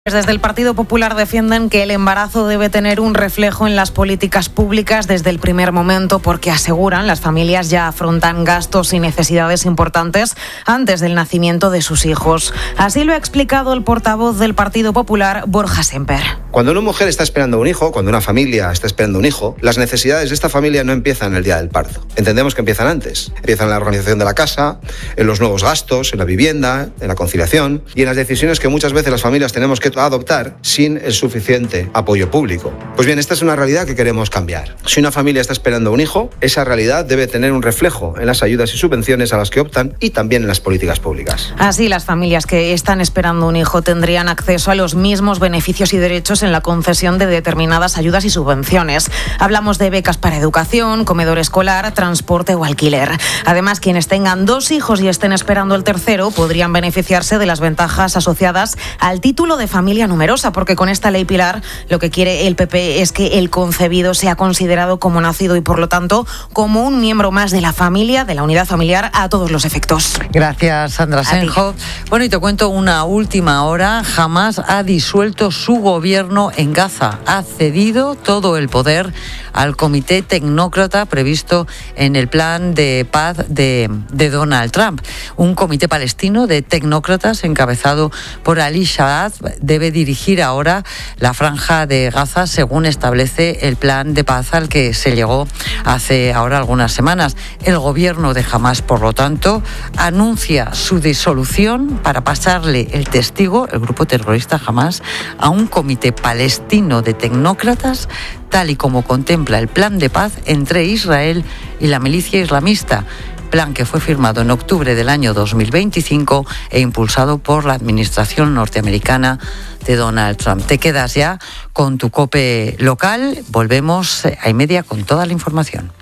Desde el Partido Popular defienden que el embarazo debe tener un reflejo en las políticas públicas desde el primer momento, porque aseguran las familias ya afrontan gastos y necesidades importantes antes del nacimiento de sus hijos. Así lo ha explicado el portavoz del Partido Popular, Borja Semper. Cuando una mujer está esperando un hijo, cuando una familia está esperando un hijo, las necesidades de esta familia no empiezan el día del parto. Entendemos que empiezan antes. Empiezan en la organización de la casa, en los nuevos gastos, en la vivienda, en la conciliación y en las decisiones que muchas veces las familias tenemos que adoptar sin el suficiente apoyo público. Pues bien, esta es una realidad que queremos cambiar. Si una familia está esperando un hijo, esa realidad debe tener un reflejo en las ayudas y subvenciones a las que optan y también en las políticas públicas. Así, las familias que están esperando un hijo tendrían acceso a los mismos beneficios y derechos en la concesión de determinadas ayudas y subvenciones. Hablamos de becas para educación, comedor escolar, transporte o alquiler. Además, quienes tengan 2 hijos y estén esperando el tercero podrían beneficiarse de las ventajas asociadas al título de familia numerosa, porque con esta ley Pilar lo que quiere el PP es que el concebido sea considerado como nacido y por lo tanto como un miembro más de la familia, de la unidad familiar a todos los efectos. Gracias, Sandra Senjo. Bueno, y te cuento una última hora. Hamás ha disuelto su gobierno en Gaza. Ha cedido todo el poder al comité tecnócrata previsto en el plan de paz de Donald Trump. Un comité palestino de tecnócratas encabezado por Ali Shahad debe dirigir ahora la franja de Gaza según establece el plan de paz al que se llegó hace ahora algunas semanas. El gobierno de Hamás, por lo tanto, anuncia su disolución para pasarle el testigo, el grupo terrorista Hamás, a un comité palestino de tecnócratas, tal y como contempla el plan de paz entre Israel y la milicia islamista. Plan que fue firmado en octubre del año 2025 e impulsado por la administración norteamericana de Donald Trump. Te quedas ya con tu COPE local. Volvemos a 1:30 con toda la información.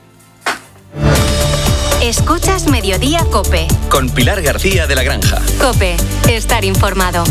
Escuchas Mediodía COPE. Con Pilar García de la Granja. COPE. Estar informado.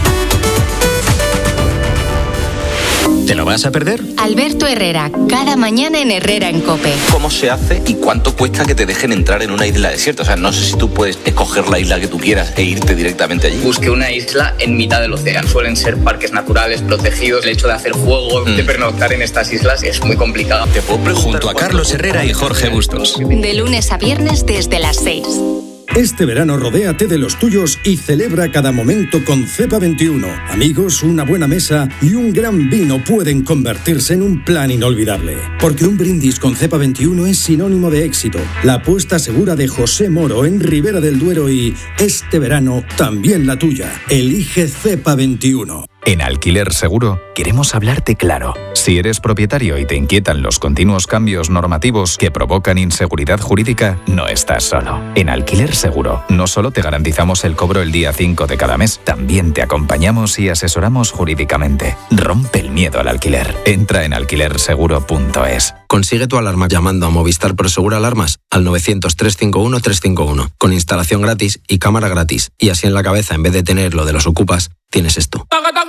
¿Te lo vas a perder? Alberto Herrera, cada mañana en Herrera en COPE. ¿Cómo se hace y cuánto cuesta que te dejen entrar en una isla desierta? O sea, no sé si tú puedes escoger la isla que tú quieras e irte directamente allí. Busqué una isla en mitad del océano. Suelen ser parques naturales protegidos. El hecho de hacer juego, de pernoctar en estas islas es muy complicado. Te puedo preguntar. Junto a Carlos Herrera y Jorge Bustos. De lunes a viernes desde las 6. Este verano rodéate de los tuyos y celebra cada momento con Cepa 21. Amigos, una buena mesa y un gran vino pueden convertirse en un plan inolvidable. Porque un brindis con Cepa 21 es sinónimo de éxito. La apuesta segura de José Moro en Ribera del Duero y este verano también la tuya. Elige Cepa 21. En Alquiler Seguro queremos hablarte claro. Si eres propietario y te inquietan los continuos cambios normativos que provocan inseguridad jurídica, no estás solo. En Alquiler Seguro no solo te garantizamos el cobro el día 5 de cada mes, también te acompañamos y asesoramos jurídicamente. Rompe el miedo al alquiler. Entra en alquilerseguro.es. Consigue tu alarma llamando a Movistar Prosegur Alarmas al 900-351-351 con instalación gratis y cámara gratis. Y así en la cabeza, en vez de tener lo de los ocupas, tienes esto.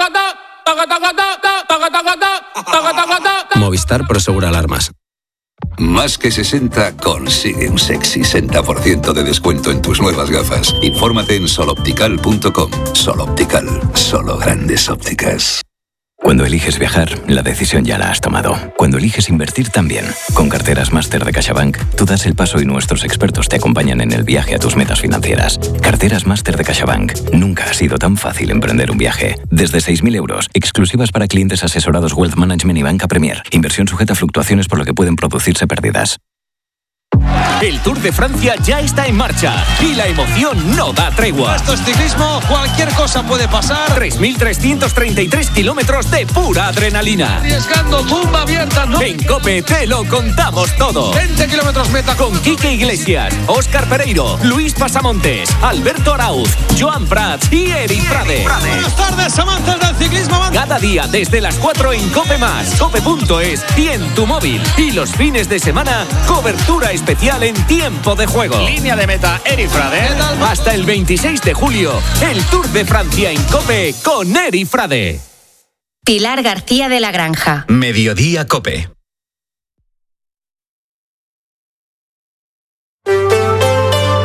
Movistar Prosegur Alarmas. Más que 60 consigue un sexy 60% de descuento en tus nuevas gafas. Infórmate en soloptical.com. Soloptical, solo grandes ópticas. Cuando eliges viajar, la decisión ya la has tomado. Cuando eliges invertir también. Con Carteras Máster de CaixaBank, tú das el paso y nuestros expertos te acompañan en el viaje a tus metas financieras. Carteras Máster de CaixaBank. Nunca ha sido tan fácil emprender un viaje. Desde 6.000 euros, exclusivas para clientes asesorados Wealth Management y Banca Premier. Inversión sujeta a fluctuaciones por lo que pueden producirse pérdidas. El Tour de Francia ya está en marcha y la emoción no da tregua. Esto es ciclismo, cualquier cosa puede pasar. 3.333 kilómetros de pura adrenalina. Arriesgando, tumba abierta, ¿no? En COPE te lo contamos todo. 20 kilómetros meta con Quique Iglesias, Óscar Pereiro, Luis Pasamontes, Alberto Arauz, Joan Prats y Eric Frade. Buenas tardes, amantes del ciclismo. Cada día desde las 4 en COPE+, cope.es y en tu móvil. Y los fines de semana, cobertura especial en tiempo de juego. Línea de meta, Eric Frade. Hasta el 26 de julio, el Tour de Francia en COPE con Eric Frade. Pilar García de la Granja. Mediodía COPE.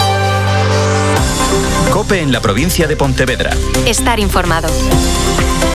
COPE en la provincia de Pontevedra. Estar informado.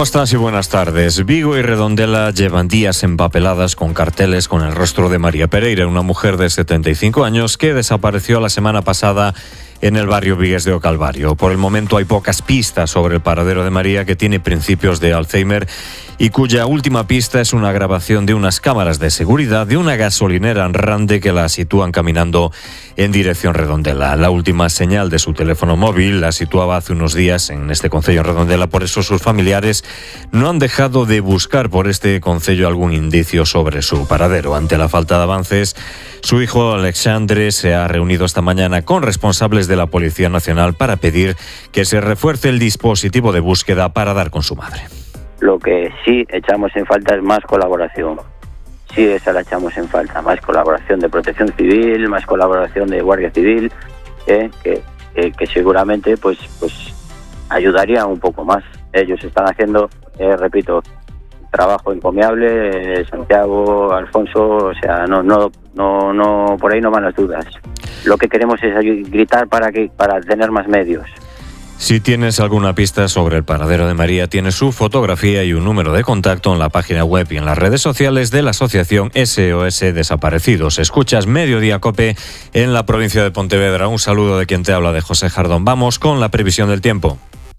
¿Cómo estás y buenas tardes? Vigo y Redondela llevan días empapeladas con carteles con el rostro de María Pereira, una mujer de 75 años que desapareció la semana pasada en el barrio Vigues de O Calvario. Por el momento hay pocas pistas sobre el paradero de María, que tiene principios de Alzheimer y cuya última pista es una grabación de unas cámaras de seguridad de una gasolinera en Rande que la sitúan caminando en dirección Redondela. La última señal de su teléfono móvil la situaba hace unos días en este concello en Redondela, por eso sus familiares no han dejado de buscar por este concello algún indicio sobre su paradero. Ante la falta de avances, su hijo Alexandre se ha reunido esta mañana con responsables de la Policía Nacional para pedir que se refuerce el dispositivo de búsqueda para dar con su madre. Lo que sí echamos en falta es más colaboración. Sí, esa la echamos en falta. Más colaboración de Protección Civil, más colaboración de Guardia Civil, que seguramente pues ayudaría un poco más. Ellos están haciendo, repito, trabajo encomiable. Santiago, Alfonso, o sea, no, por ahí no van las dudas. Lo que queremos es gritar para tener más medios. Si tienes alguna pista sobre el paradero de María, tienes su fotografía y un número de contacto en la página web y en las redes sociales de la asociación SOS Desaparecidos. Escuchas Mediodía Cope en la provincia de Pontevedra. Un saludo de quien te habla, de José Jardón. Vamos con la previsión del tiempo.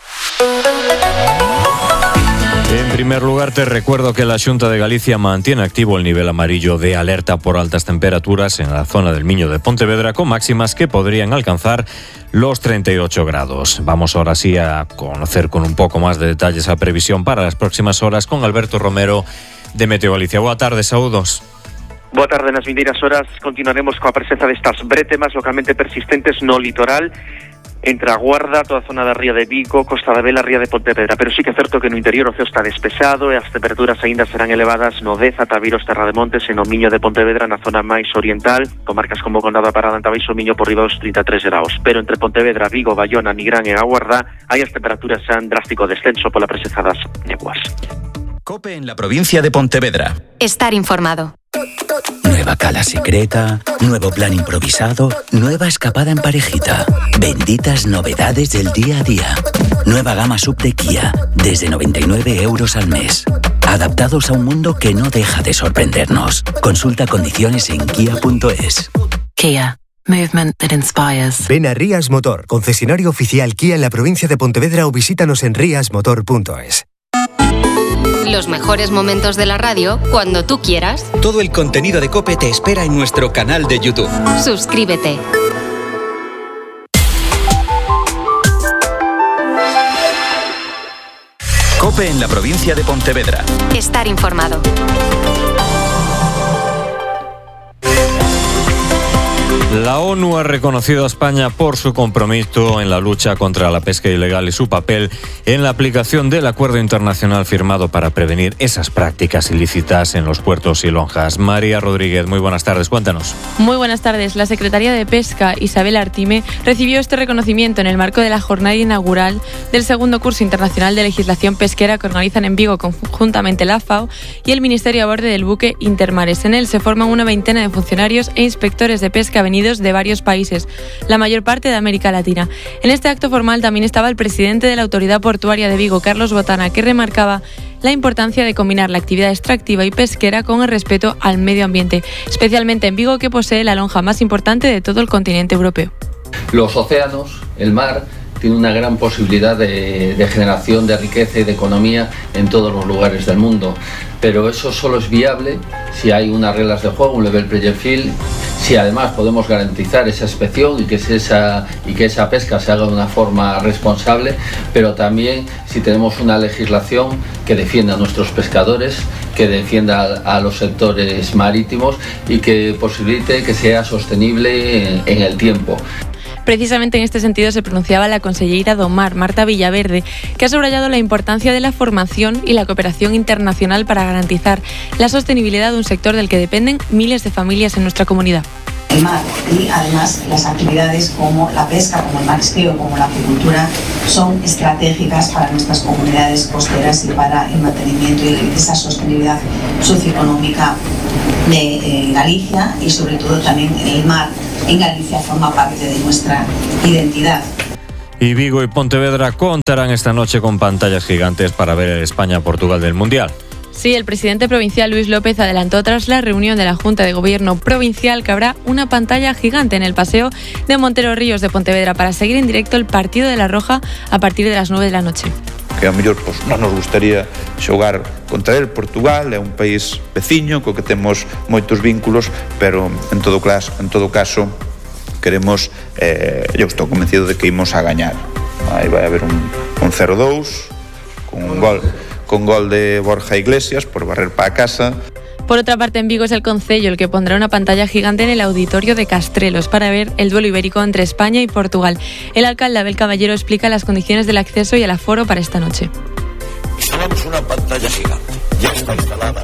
En primer lugar, te recuerdo que la Xunta de Galicia mantiene activo el nivel amarillo de alerta por altas temperaturas en la zona del Miño de Pontevedra, con máximas que podrían alcanzar los 38 grados. Vamos ahora sí a conocer con un poco más de detalles esa previsión para las próximas horas con Alberto Romero de Meteo Galicia. Boa tarde, saúdos. Boa tarde. Nas vindeiras horas continuaremos coa presenza destas bretemas localmente persistentes no litoral, entre a Guarda, toda a zona da ría de Vigo, Costa da Vela, ría de Pontevedra. Pero sí que é certo que no interior o ceo está despexado e as temperaturas aínda serán elevadas no Deza, Tabiros, Terra de Montes e no Miño de Pontevedra, na zona máis oriental, comarcas como Condado da Parada, Antabais, o Miño por riba dos 33 graus. Pero entre Pontevedra, Vigo, Bayona, Nigrán e a Guarda, aí as temperaturas han drástico descenso pola presenza das neguas. COPE en la provincia de Pontevedra. Estar informado. Nueva cala secreta, nuevo plan improvisado, nueva escapada en parejita. Benditas novedades del día a día. Nueva gama sub de Kia, desde 99 euros al mes. Adaptados a un mundo que no deja de sorprendernos. Consulta condiciones en kia.es. Kia. Movement that inspires. Ven a Rías Motor, concesionario oficial Kia en la provincia de Pontevedra, o visítanos en riasmotor.es. Los mejores momentos de la radio cuando tú quieras. Todo el contenido de COPE te espera en nuestro canal de YouTube. Suscríbete. COPE en la provincia de Pontevedra. Estar informado. La ONU ha reconocido a España por su compromiso en la lucha contra la pesca ilegal y su papel en la aplicación del acuerdo internacional firmado para prevenir esas prácticas ilícitas en los puertos y lonjas. María Rodríguez, muy buenas tardes, cuéntanos. Muy buenas tardes. La secretaria de Pesca, Isabel Artime, recibió este reconocimiento en el marco de la jornada inaugural del segundo curso internacional de legislación pesquera que organizan en Vigo conjuntamente la FAO y el Ministerio a bordo del buque Intermares. En él se forman una veintena de funcionarios e inspectores de pesca venidos de varios países, la mayor parte de América Latina. En este acto formal también estaba el presidente de la Autoridad Portuaria de Vigo, Carlos Botana, que remarcaba la importancia de combinar la actividad extractiva y pesquera con el respeto al medio ambiente, especialmente en Vigo, que posee la lonja más importante de todo el continente europeo. Los océanos, el mar, tiene una gran posibilidad de generación de riqueza y de economía en todos los lugares del mundo. Pero eso solo es viable si hay unas reglas de juego, un level playing field, si además podemos garantizar esa inspección y que esa pesca se haga de una forma responsable, pero también si tenemos una legislación que defienda a nuestros pescadores, que defienda a los sectores marítimos y que posibilite que sea sostenible en el tiempo. Precisamente en este sentido se pronunciaba la conselleira do Mar, Marta Villaverde, que ha subrayado la importancia de la formación y la cooperación internacional para garantizar la sostenibilidad de un sector del que dependen miles de familias en nuestra comunidad. El mar y además las actividades como la pesca, como el marisqueo, como la acuicultura son estratégicas para nuestras comunidades costeras y para el mantenimiento y esa sostenibilidad socioeconómica de Galicia y sobre todo también el mar en Galicia forma parte de nuestra identidad. Y Vigo y Pontevedra contarán esta noche con pantallas gigantes para ver el España-Portugal del Mundial. Sí, el presidente provincial Luis López adelantó tras la reunión de la Junta de Gobierno provincial que habrá una pantalla gigante en el paseo de Montero Ríos de Pontevedra para seguir en directo el partido de La Roja a partir de las 9 de la noche. Que a mellor non nos gustaría xogar contra el. Portugal é un país veciño co que temos moitos vínculos, pero en todo caso queremos, eu estou convencido de que imos a gañar. Aí vai haber un 0-2 con gol de Borja Iglesias por barrer para casa. Por otra parte, en Vigo es el concello el que pondrá una pantalla gigante en el auditorio de Castrelos para ver el duelo ibérico entre España y Portugal. El alcalde Abel Caballero explica las condiciones del acceso y el aforo para esta noche. Instalamos una pantalla gigante, ya está instalada.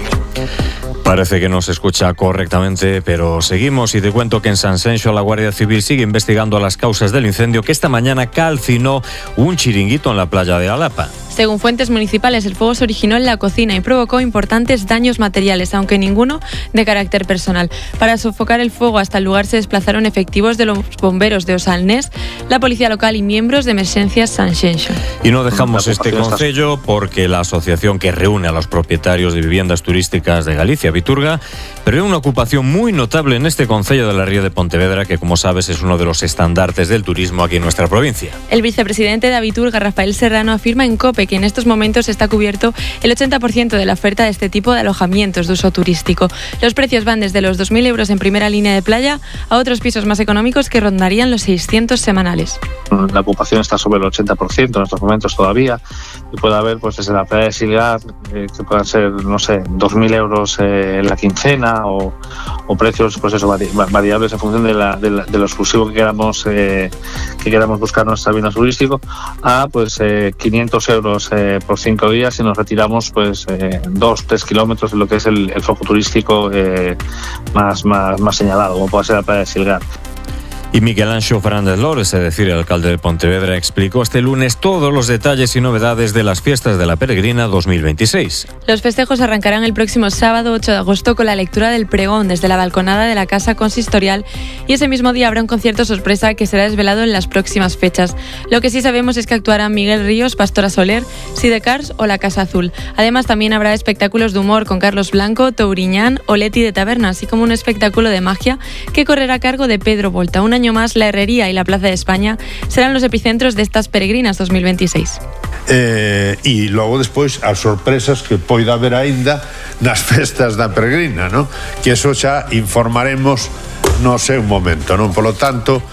Parece que no se escucha correctamente, pero seguimos y te cuento que en Sanxenxo la Guardia Civil sigue investigando las causas del incendio que esta mañana calcinó un chiringuito en la playa de Alapa. Según fuentes municipales, el fuego se originó en la cocina y provocó importantes daños materiales, aunque ninguno de carácter personal. Para sofocar el fuego hasta el lugar se desplazaron efectivos de los bomberos de Osalnés, la policía local y miembros de Emergencias Sanxenxo. Y no dejamos este concello porque la asociación que reúne a los propietarios de viviendas turísticas de Galicia, Viturga, prevé una ocupación muy notable en este concello de la Ría de Pontevedra, que como sabes es uno de los estandartes del turismo aquí en nuestra provincia. El vicepresidente de Viturga, Rafael Serrano, afirma en COPE que en estos momentos está cubierto el 80% de la oferta de este tipo de alojamientos de uso turístico. Los precios van desde los 2.000 euros en primera línea de playa a otros pisos más económicos que rondarían los 600 semanales. La ocupación está sobre el 80% en estos momentos todavía y puede haber pues desde la playa de Silgar que puedan ser, no sé, 2.000 euros en la quincena o precios pues eso, variables en función de lo exclusivo que queramos buscar en nuestro bienes turístico a pues 500 euros por 5 días y nos retiramos pues 2-3 kilómetros de lo que es el foco turístico más señalado, como puede ser la playa de Silgar. Y Miguel Anxo Fernández Lores, es decir, el alcalde de Pontevedra, explicó este lunes todos los detalles y novedades de las fiestas de la Peregrina 2026. Los festejos arrancarán el próximo sábado 8 de agosto con la lectura del pregón desde la balconada de la Casa Consistorial y ese mismo día habrá un concierto sorpresa que será desvelado en las próximas fechas. Lo que sí sabemos es que actuarán Miguel Ríos, Pastora Soler, Sidecars o la Casa Azul. Además también habrá espectáculos de humor con Carlos Blanco, Touriñán o Leti de Taberna, así como un espectáculo de magia que correrá a cargo de Pedro Volta. Un año más, la Herrería y la Plaza de España serán los epicentros de estas Peregrinas 2026. E logo despois as sorpresas que poida haber aínda nas festas da Peregrina, non? Que eso xa informaremos no seu momento, non? Polo tanto,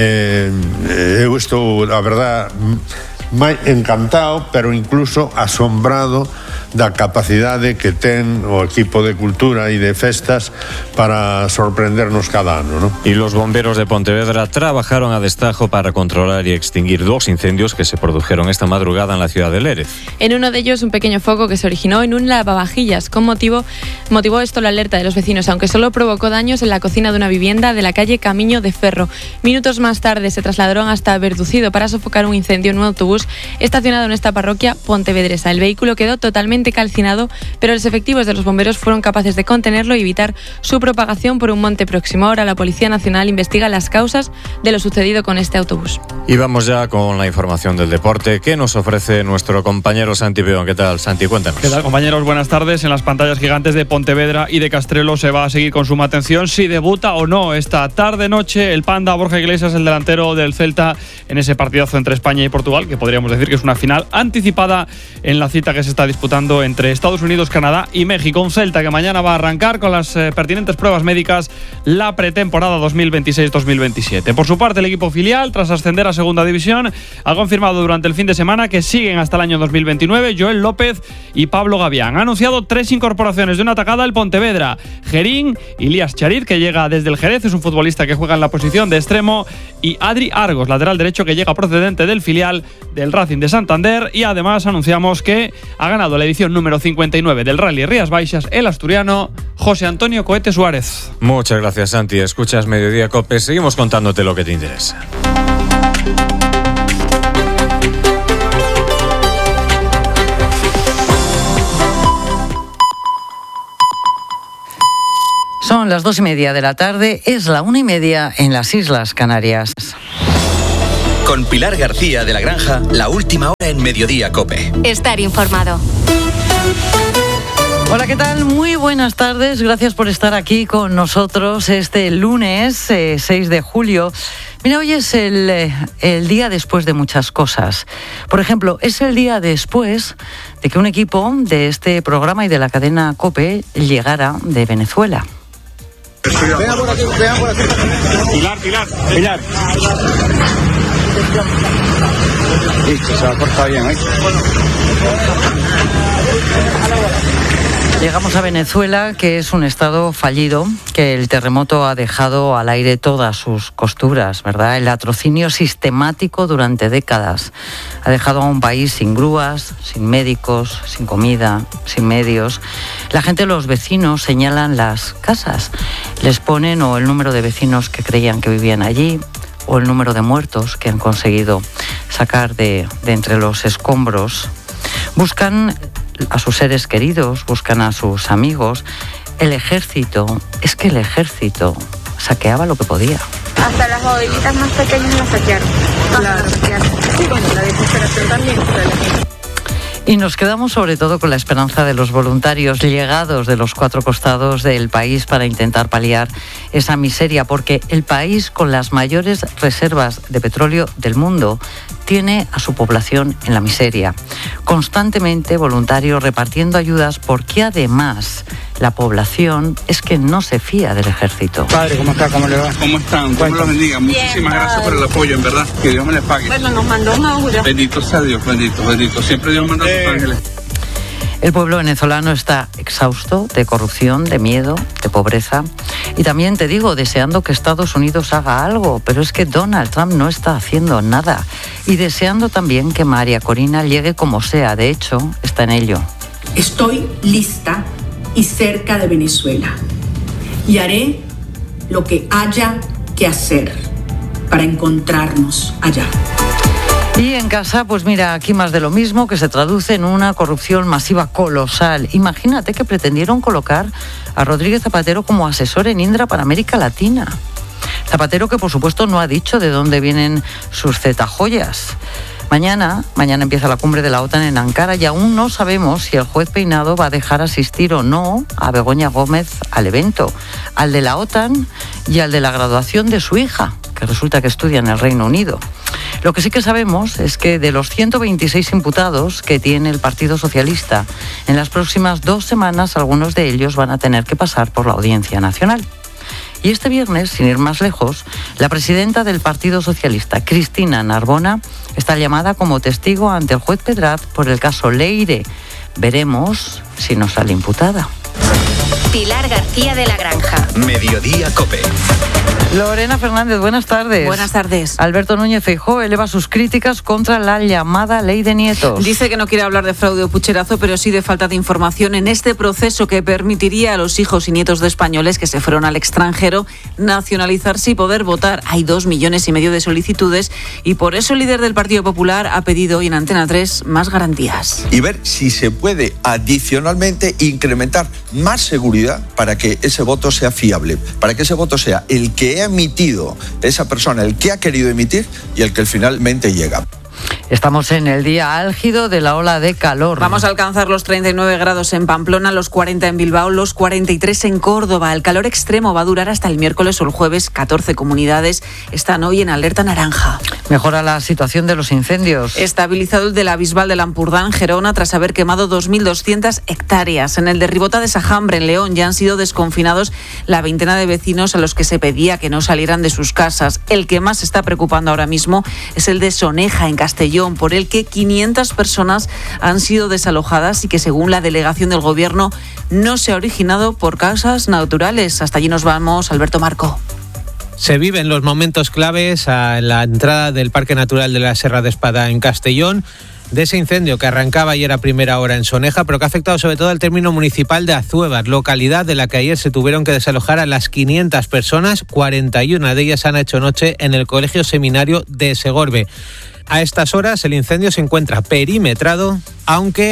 eu estou, a verdad, encantado, pero incluso asombrado da capacidade que ten o equipo de cultura e de festas para sorprendernos cada ano, ¿no? Y los bomberos de Pontevedra trabajaron a destajo para controlar y extinguir 2 incendios que se produjeron esta madrugada en la ciudad de Lérez. En uno de ellos, un pequeño foco que se originó en un lavavajillas. Motivó esto la alerta de los vecinos, aunque solo provocó daños en la cocina de una vivienda de la calle Camiño de Ferro. Minutos más tarde se trasladaron hasta Verducido para sofocar un incendio en un autobús estacionado en esta parroquia pontevedresa. El vehículo quedó totalmente calcinado, pero los efectivos de los bomberos fueron capaces de contenerlo y evitar su propagación por un monte próximo. Ahora la Policía Nacional investiga las causas de lo sucedido con este autobús. Y vamos ya con la información del deporte que nos ofrece nuestro compañero Santi Peón. ¿Qué tal, Santi? Cuéntanos. ¿Qué tal, compañeros? Buenas tardes. En las pantallas gigantes de Pontevedra y de Castrelos se va a seguir con suma atención si debuta o no esta tarde-noche el Panda Borja Iglesias, el delantero del Celta, en ese partidazo entre España y Portugal, que podríamos decir que es una final anticipada en la cita que se está disputando entre Estados Unidos, Canadá y México. Un Celta que mañana va a arrancar con las pertinentes pruebas médicas la pretemporada 2026-2027. Por su parte, el equipo filial, tras ascender a Segunda División, ha confirmado durante el fin de semana que siguen hasta el año 2029 Joel López y Pablo Gavián. Ha anunciado 3 incorporaciones de una atacada al Pontevedra: Gerín, Ilías Charit, que llega desde el Jerez, es un futbolista que juega en la posición de extremo, y Adri Argos, lateral derecho, que llega procedente del filial del Racing de Santander. Y además anunciamos que ha ganado la edición número 59 del Rally Rías Baixas el asturiano José Antonio Cohete Suárez. Muchas gracias, Santi. Escuchas Mediodía Cope. Seguimos contándote lo que te interesa. Son las 2:30 de la tarde, es la 1:30 en las Islas Canarias. Con Pilar García de la Granja, la última hora en Mediodía COPE. Estar informado. Hola, ¿qué tal? Muy buenas tardes. Gracias por estar aquí con nosotros este lunes 6 de julio. Mira, hoy es el día después de muchas cosas. Por ejemplo, es el día después de que un equipo de este programa y de la cadena COPE llegara de Venezuela. Venga por aquí, venga por aquí. Pilar. Listo, se va a cortar bien, ¿eh? Llegamos a Venezuela, que es un estado fallido, que el terremoto ha dejado al aire todas sus costuras, ¿verdad? El latrocinio sistemático durante décadas ha dejado a un país sin grúas, sin médicos, sin comida, sin medios. La gente, los vecinos, señalan las casas. Les ponen o el número de vecinos que creían que vivían allí, o el número de muertos que han conseguido sacar de entre los escombros. Buscan a sus seres queridos, buscan a sus amigos. El ejército saqueaba lo que podía. Hasta las bodeguitas más pequeñas las saquearon. Claro. Sí, bueno, la desesperación también. Y nos quedamos sobre todo con la esperanza de los voluntarios llegados de los 4 costados del país para intentar paliar esa miseria, porque el país con las mayores reservas de petróleo del mundo tiene a su población en la miseria. Constantemente voluntarios repartiendo ayudas, porque además la población es que no se fía del ejército. Padre, ¿cómo está? ¿Cómo le va? ¿Cómo están? ¿Cómo los bendiga? Muchísimas gracias por el apoyo, en verdad. Que Dios me les pague. Bueno, nos mandó un audio. Bendito sea Dios, bendito. Siempre Dios manda a sus ángeles. El pueblo venezolano está exhausto de corrupción, de miedo, de pobreza. Y también te digo, deseando que Estados Unidos haga algo, pero es que Donald Trump no está haciendo nada. Y deseando también que María Corina llegue como sea. De hecho, está en ello. Estoy lista y cerca de Venezuela. Y haré lo que haya que hacer para encontrarnos allá. Y en casa, pues mira, aquí más de lo mismo, que se traduce en una corrupción masiva colosal. Imagínate que pretendieron colocar a Rodríguez Zapatero como asesor en Indra para América Latina. Zapatero, que por supuesto no ha dicho de dónde vienen sus zetajoyas. Mañana empieza la cumbre de la OTAN en Ankara y aún no sabemos si el juez Peinado va a dejar asistir o no a Begoña Gómez al evento, al de la OTAN y al de la graduación de su hija, que resulta que estudia en el Reino Unido. Lo que sí que sabemos es que de los 126 imputados que tiene el Partido Socialista, en las próximas 2 semanas algunos de ellos van a tener que pasar por la Audiencia Nacional. Y este viernes, sin ir más lejos, la presidenta del Partido Socialista, Cristina Narbona, está llamada como testigo ante el juez Pedraz por el caso Leire. Veremos si no sale imputada. Pilar García de la Granja. Mediodía COPE. Lorena Fernández, buenas tardes. Buenas tardes. Alberto Núñez Feijóo eleva sus críticas contra la llamada ley de nietos. Dice que no quiere hablar de fraude o pucherazo, pero sí de falta de información en este proceso que permitiría a los hijos y nietos de españoles que se fueron al extranjero nacionalizarse y poder votar. Hay 2,5 millones de solicitudes y por eso el líder del Partido Popular ha pedido hoy en Antena 3 más garantías. Y ver si se puede adicionalmente incrementar más seguridad para que ese voto sea fiable, para que ese voto sea el que ha emitido esa persona, el que ha querido emitir y el que finalmente llega. Estamos en el día álgido de la ola de calor. Vamos a alcanzar los 39 grados en Pamplona, los 40 en Bilbao, los 43 en Córdoba. El calor extremo va a durar hasta el miércoles o el jueves. 14 comunidades están hoy en alerta naranja. Mejora la situación de los incendios. Estabilizado el de la Bisbal del Ampurdán, Gerona, tras haber quemado 2.200 hectáreas. En el de Ribota de Sajambre, en León, ya han sido desconfinados la veintena de vecinos a los que se pedía que no salieran de sus casas. El que más está preocupando ahora mismo es el de Soneja, en Castellón, por el que 500 personas han sido desalojadas y que, según la delegación del Gobierno, no se ha originado por causas naturales. Hasta allí nos vamos, Alberto Marco. Se viven los momentos claves a la entrada del Parque Natural de la Serra de Espada en Castellón, de ese incendio que arrancaba ayer a primera hora en Soneja, pero que ha afectado sobre todo al término municipal de Azuévar, localidad de la que ayer se tuvieron que desalojar a las 500 personas. 41 de ellas han hecho noche en el Colegio Seminario de Segorbe. A estas horas el incendio se encuentra perimetrado, aunque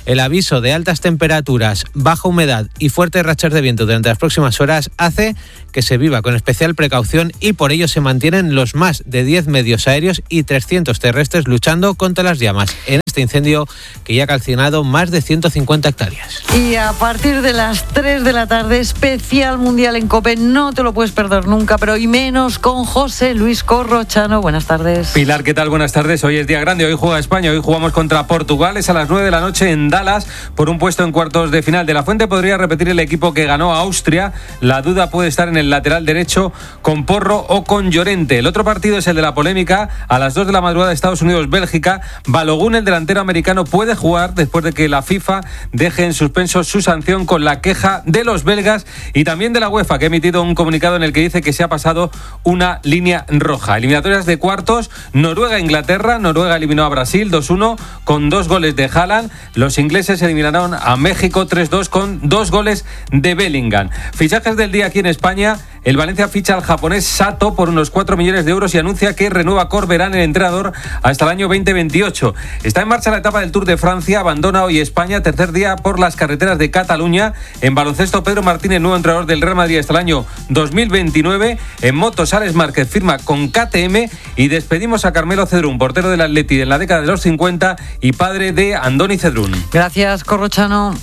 El aviso de altas temperaturas, baja humedad y fuertes rachas de viento durante las próximas horas hace que se viva con especial precaución y por ello se mantienen los más de 10 medios aéreos y 300 terrestres luchando contra las llamas en este incendio que ya ha calcinado más de 150 hectáreas. Y a partir de las 3 de la tarde, especial mundial en COPE, no te lo puedes perder nunca, pero y menos con José Luis Corrochano. Buenas tardes. Pilar, ¿qué tal? Buenas tardes. Hoy es día grande, hoy juega España, hoy jugamos contra Portugal, es a las 9 de la noche en Dallas por un puesto en cuartos de final. De la Fuente podría repetir el equipo que ganó a Austria, la duda puede estar en el lateral derecho con Porro o con Llorente. El otro partido es el de la polémica, a las 2 de la madrugada Estados Unidos-Bélgica. Balogun, el delantero americano, puede jugar después de que la FIFA deje en suspenso su sanción con la queja de los belgas y también de la UEFA, que ha emitido un comunicado en el que dice que se ha pasado una línea roja. Eliminatorias de cuartos, Noruega-Inglaterra. Noruega eliminó a Brasil 2-1 con 2 goles de Haaland. Los ingleses eliminaron a México 3-2 con 2 goles de Bellingham. Fichajes del día aquí en España. El Valencia ficha al japonés Sato por unos 4 millones de euros y anuncia que renueva Corberán, el entrenador, hasta el año 2028. Está en marcha la etapa del Tour de Francia, abandona hoy España, tercer día por las carreteras de Cataluña. En baloncesto, Pedro Martínez, nuevo entrenador del Real Madrid hasta el año 2029. En motos, Alex Márquez firma con KTM y despedimos a Carmelo Cedrún, portero del Atleti en la década de los 50 y padre de Andoni Cedrún. Gracias, Corrochano.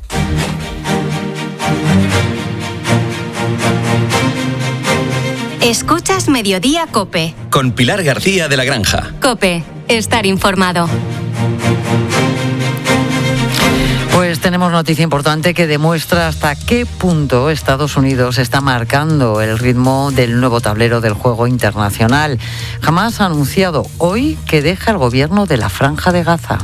Escuchas Mediodía COPE. Con Pilar García de la Granja. COPE, estar informado. Pues tenemos noticia importante que demuestra hasta qué punto Estados Unidos está marcando el ritmo del nuevo tablero del juego internacional. Hamás ha anunciado hoy que deja el gobierno de la Franja de Gaza.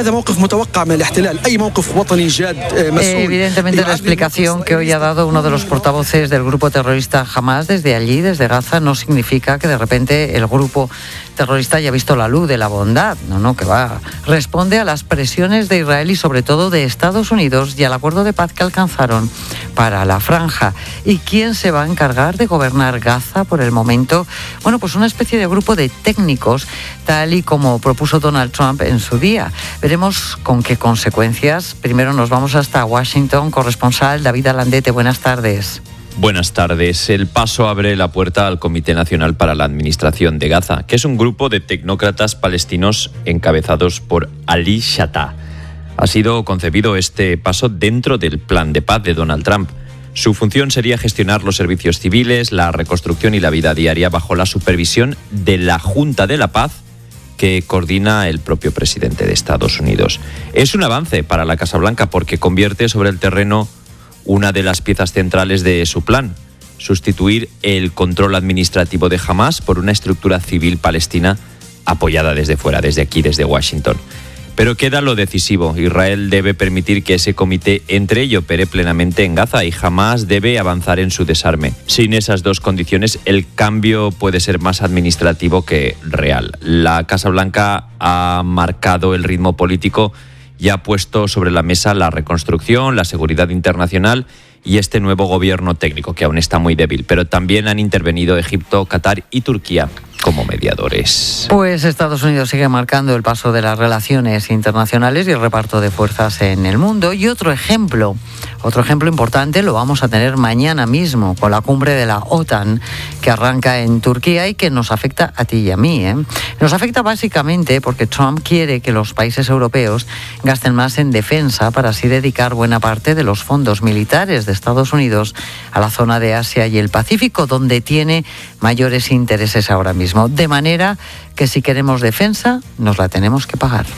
Evidentemente la explicación que hoy ha dado uno de los portavoces del grupo terrorista Hamás desde allí, desde Gaza, no significa que de repente el grupo terrorista haya visto la luz de la bondad. No, que va. Responde a las presiones de Israel y sobre todo de Estados Unidos y al acuerdo de paz que alcanzaron para la franja. ¿Y quién se va a encargar de gobernar Gaza por el momento? Bueno, pues una especie de grupo de técnicos, tal y como propuso Donald Trump en su día. Veremos con qué consecuencias. Primero nos vamos hasta Washington. Corresponsal David Alandete, buenas tardes. Buenas tardes. El paso abre la puerta al Comité Nacional para la Administración de Gaza, que es un grupo de tecnócratas palestinos encabezados por Ali Shattah. Ha sido concebido este paso dentro del plan de paz de Donald Trump. Su función sería gestionar los servicios civiles, la reconstrucción y la vida diaria bajo la supervisión de la Junta de la Paz, que coordina el propio presidente de Estados Unidos. Es un avance para la Casa Blanca porque convierte sobre el terreno una de las piezas centrales de su plan: sustituir el control administrativo de Hamás por una estructura civil palestina apoyada desde fuera, desde aquí, desde Washington. Pero queda lo decisivo. Israel debe permitir que ese comité entre y opere plenamente en Gaza y Hamás debe avanzar en su desarme. Sin esas dos condiciones, el cambio puede ser más administrativo que real. La Casa Blanca ha marcado el ritmo político y ha puesto sobre la mesa la reconstrucción, la seguridad internacional y este nuevo gobierno técnico, que aún está muy débil. Pero también han intervenido Egipto, Qatar y Turquía como mediadores. Pues Estados Unidos sigue marcando el paso de las relaciones internacionales y el reparto de fuerzas en el mundo. Y otro ejemplo importante lo vamos a tener mañana mismo con la cumbre de la OTAN que arranca en Turquía y que nos afecta a ti y a mí. Nos afecta básicamente porque Trump quiere que los países europeos gasten más en defensa para así dedicar buena parte de los fondos militares de Estados Unidos a la zona de Asia y el Pacífico, donde tiene mayores intereses ahora mismo. De manera que si queremos defensa, nos la tenemos que pagar.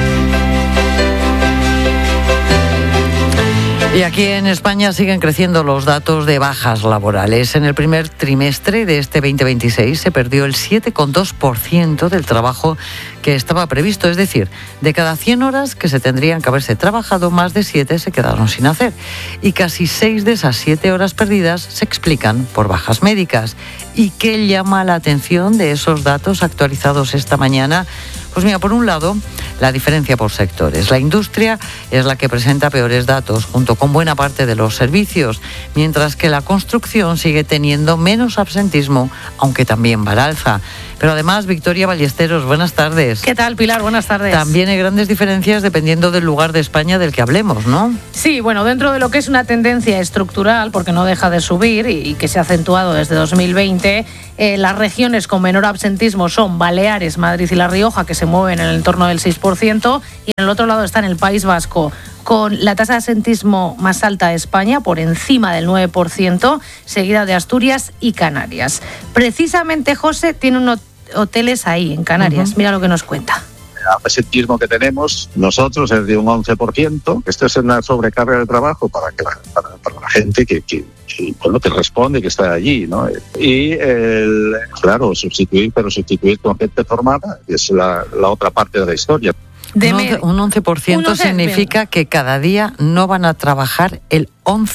Y aquí en España siguen creciendo los datos de bajas laborales. En el primer trimestre de este 2026 se perdió el 7,2% del trabajo que estaba previsto. Es decir, de cada 100 horas que se tendrían que haberse trabajado, más de 7 se quedaron sin hacer. Y casi 6 de esas 7 horas perdidas se explican por bajas médicas. ¿Y qué llama la atención de esos datos actualizados esta mañana? Pues mira, por un lado, la diferencia por sectores. La industria es la que presenta peores datos, junto con buena parte de los servicios, mientras que la construcción sigue teniendo menos absentismo, aunque también va al alza. Pero además, Victoria Ballesteros, buenas tardes. ¿Qué tal, Pilar? Buenas tardes. También hay grandes diferencias dependiendo del lugar de España del que hablemos, ¿no? Sí, bueno, dentro de lo que es una tendencia estructural, porque no deja de subir y que se ha acentuado desde 2020, las regiones con menor absentismo son Baleares, Madrid y La Rioja, que se mueven en el entorno del 6%, y en el otro lado está en el País Vasco, con la tasa de absentismo más alta de España, por encima del 9%, seguida de Asturias y Canarias. Precisamente, José, tiene unos hoteles ahí, en Canarias. Mira lo que nos cuenta. El absentismo que tenemos nosotros es de un 11%. Esto es una sobrecarga de trabajo para la gente que responde, que está allí, ¿no? Y, claro, sustituir con gente formada es la otra parte de la historia. Un 11% significa que cada día no van a trabajar el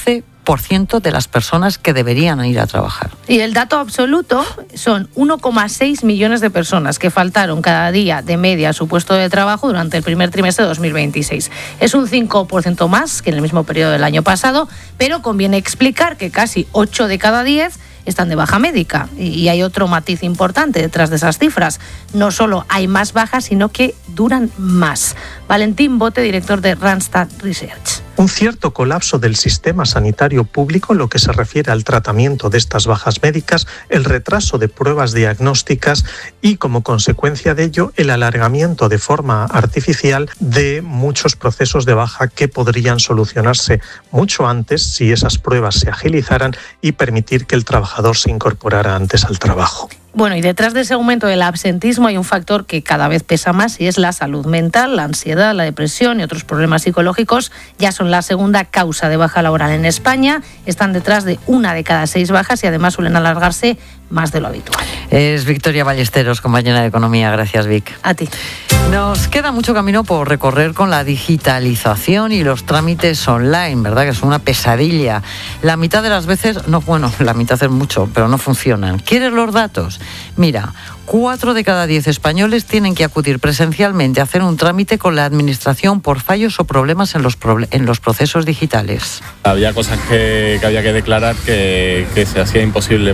11% de las personas que deberían ir a trabajar. Y el dato absoluto son 1,6 millones de personas que faltaron cada día de media a su puesto de trabajo durante el primer trimestre de 2026. Es un 5% más que en el mismo periodo del año pasado, pero conviene explicar que casi 8 de cada 10 están de baja médica. Y hay otro matiz importante detrás de esas cifras. No solo hay más bajas, sino que duran más. Valentín Bote, director de Randstad Research. Un cierto colapso del sistema sanitario público en lo que se refiere al tratamiento de estas bajas médicas, el retraso de pruebas diagnósticas y, como consecuencia de ello, el alargamiento de forma artificial de muchos procesos de baja que podrían solucionarse mucho antes si esas pruebas se agilizaran y permitir que el trabajador se incorporara antes al trabajo. Bueno, y detrás de ese aumento del absentismo hay un factor que cada vez pesa más y es la salud mental, la ansiedad, la depresión y otros problemas psicológicos. Ya son la segunda causa de baja laboral en España. Están detrás de 1 de cada 6 bajas y además suelen alargarse más de lo habitual. Es Victoria Ballesteros, compañera de Economía. Gracias, Vic. A ti. Nos queda mucho camino por recorrer con la digitalización y los trámites online, ¿verdad? Que es una pesadilla. La mitad de las veces, la mitad es mucho, pero no funcionan. ¿Quieres los datos? Mira, 4 de cada 10 españoles tienen que acudir presencialmente a hacer un trámite con la administración por fallos o problemas en los procesos digitales. Había cosas que había que declarar que se hacía imposible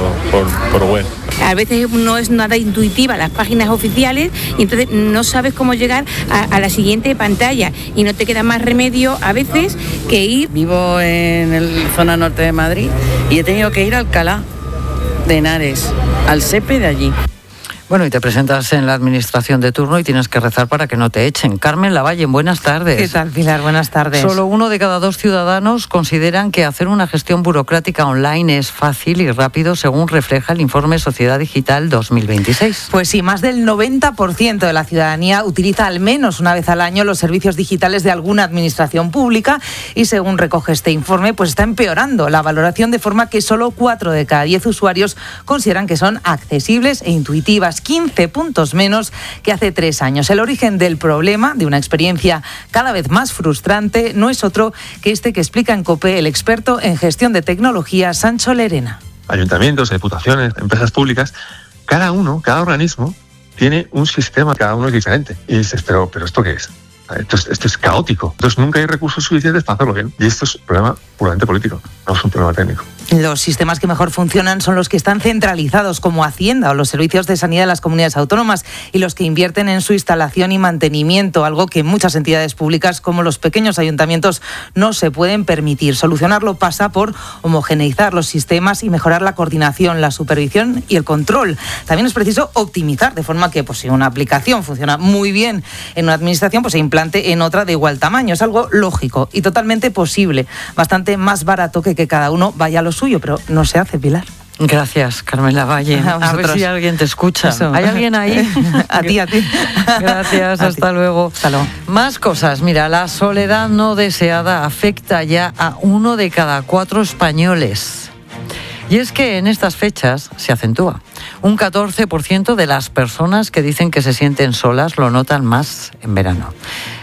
por web. A veces no es nada intuitiva las páginas oficiales y entonces no sabes cómo llegar a la siguiente pantalla y no te queda más remedio a veces que ir. Vivo en la zona norte de Madrid y he tenido que ir a Alcalá de Henares, al SEPE de allí. Bueno, y te presentas en la administración de turno y tienes que rezar para que no te echen. Carmen Lavalle, buenas tardes. ¿Qué tal, Pilar? Buenas tardes. Solo 1 de cada 2 ciudadanos consideran que hacer una gestión burocrática online es fácil y rápido, según refleja el informe Sociedad Digital 2026. Pues sí, más del 90% de la ciudadanía utiliza al menos una vez al año los servicios digitales de alguna administración pública y, según recoge este informe, pues está empeorando la valoración, de forma que solo 4 de cada 10 usuarios consideran que son accesibles e intuitivas. 15 puntos menos que hace 3 años. El origen del problema, de una experiencia cada vez más frustrante, no es otro que este que explica en COPE el experto en gestión de tecnología, Sancho Lerena. Ayuntamientos, diputaciones, empresas públicas, cada organismo tiene un sistema, cada uno es diferente. Y dices, pero ¿esto qué es? Esto es caótico. Entonces nunca hay recursos suficientes para hacerlo bien. Y esto es un problema puramente político, no es un problema técnico. Los sistemas que mejor funcionan son los que están centralizados, como Hacienda o los servicios de sanidad de las comunidades autónomas, y los que invierten en su instalación y mantenimiento, algo que muchas entidades públicas como los pequeños ayuntamientos no se pueden permitir. Solucionarlo pasa por homogeneizar los sistemas y mejorar la coordinación, la supervisión y el control. También es preciso optimizar, de forma que si una aplicación funciona muy bien en una administración, pues se implante en otra de igual tamaño. Es algo lógico y totalmente posible, bastante más barato que cada uno vaya a lo suyo, pero no se hace, Pilar. Gracias, Carmen Lavalle. A ver si alguien te escucha. Eso. ¿Hay alguien ahí? A ti. Gracias, hasta luego. Más cosas. Mira, la soledad no deseada afecta ya a 1 de cada 4 españoles. Y es que en estas fechas se acentúa. Un 14% de las personas que dicen que se sienten solas lo notan más en verano.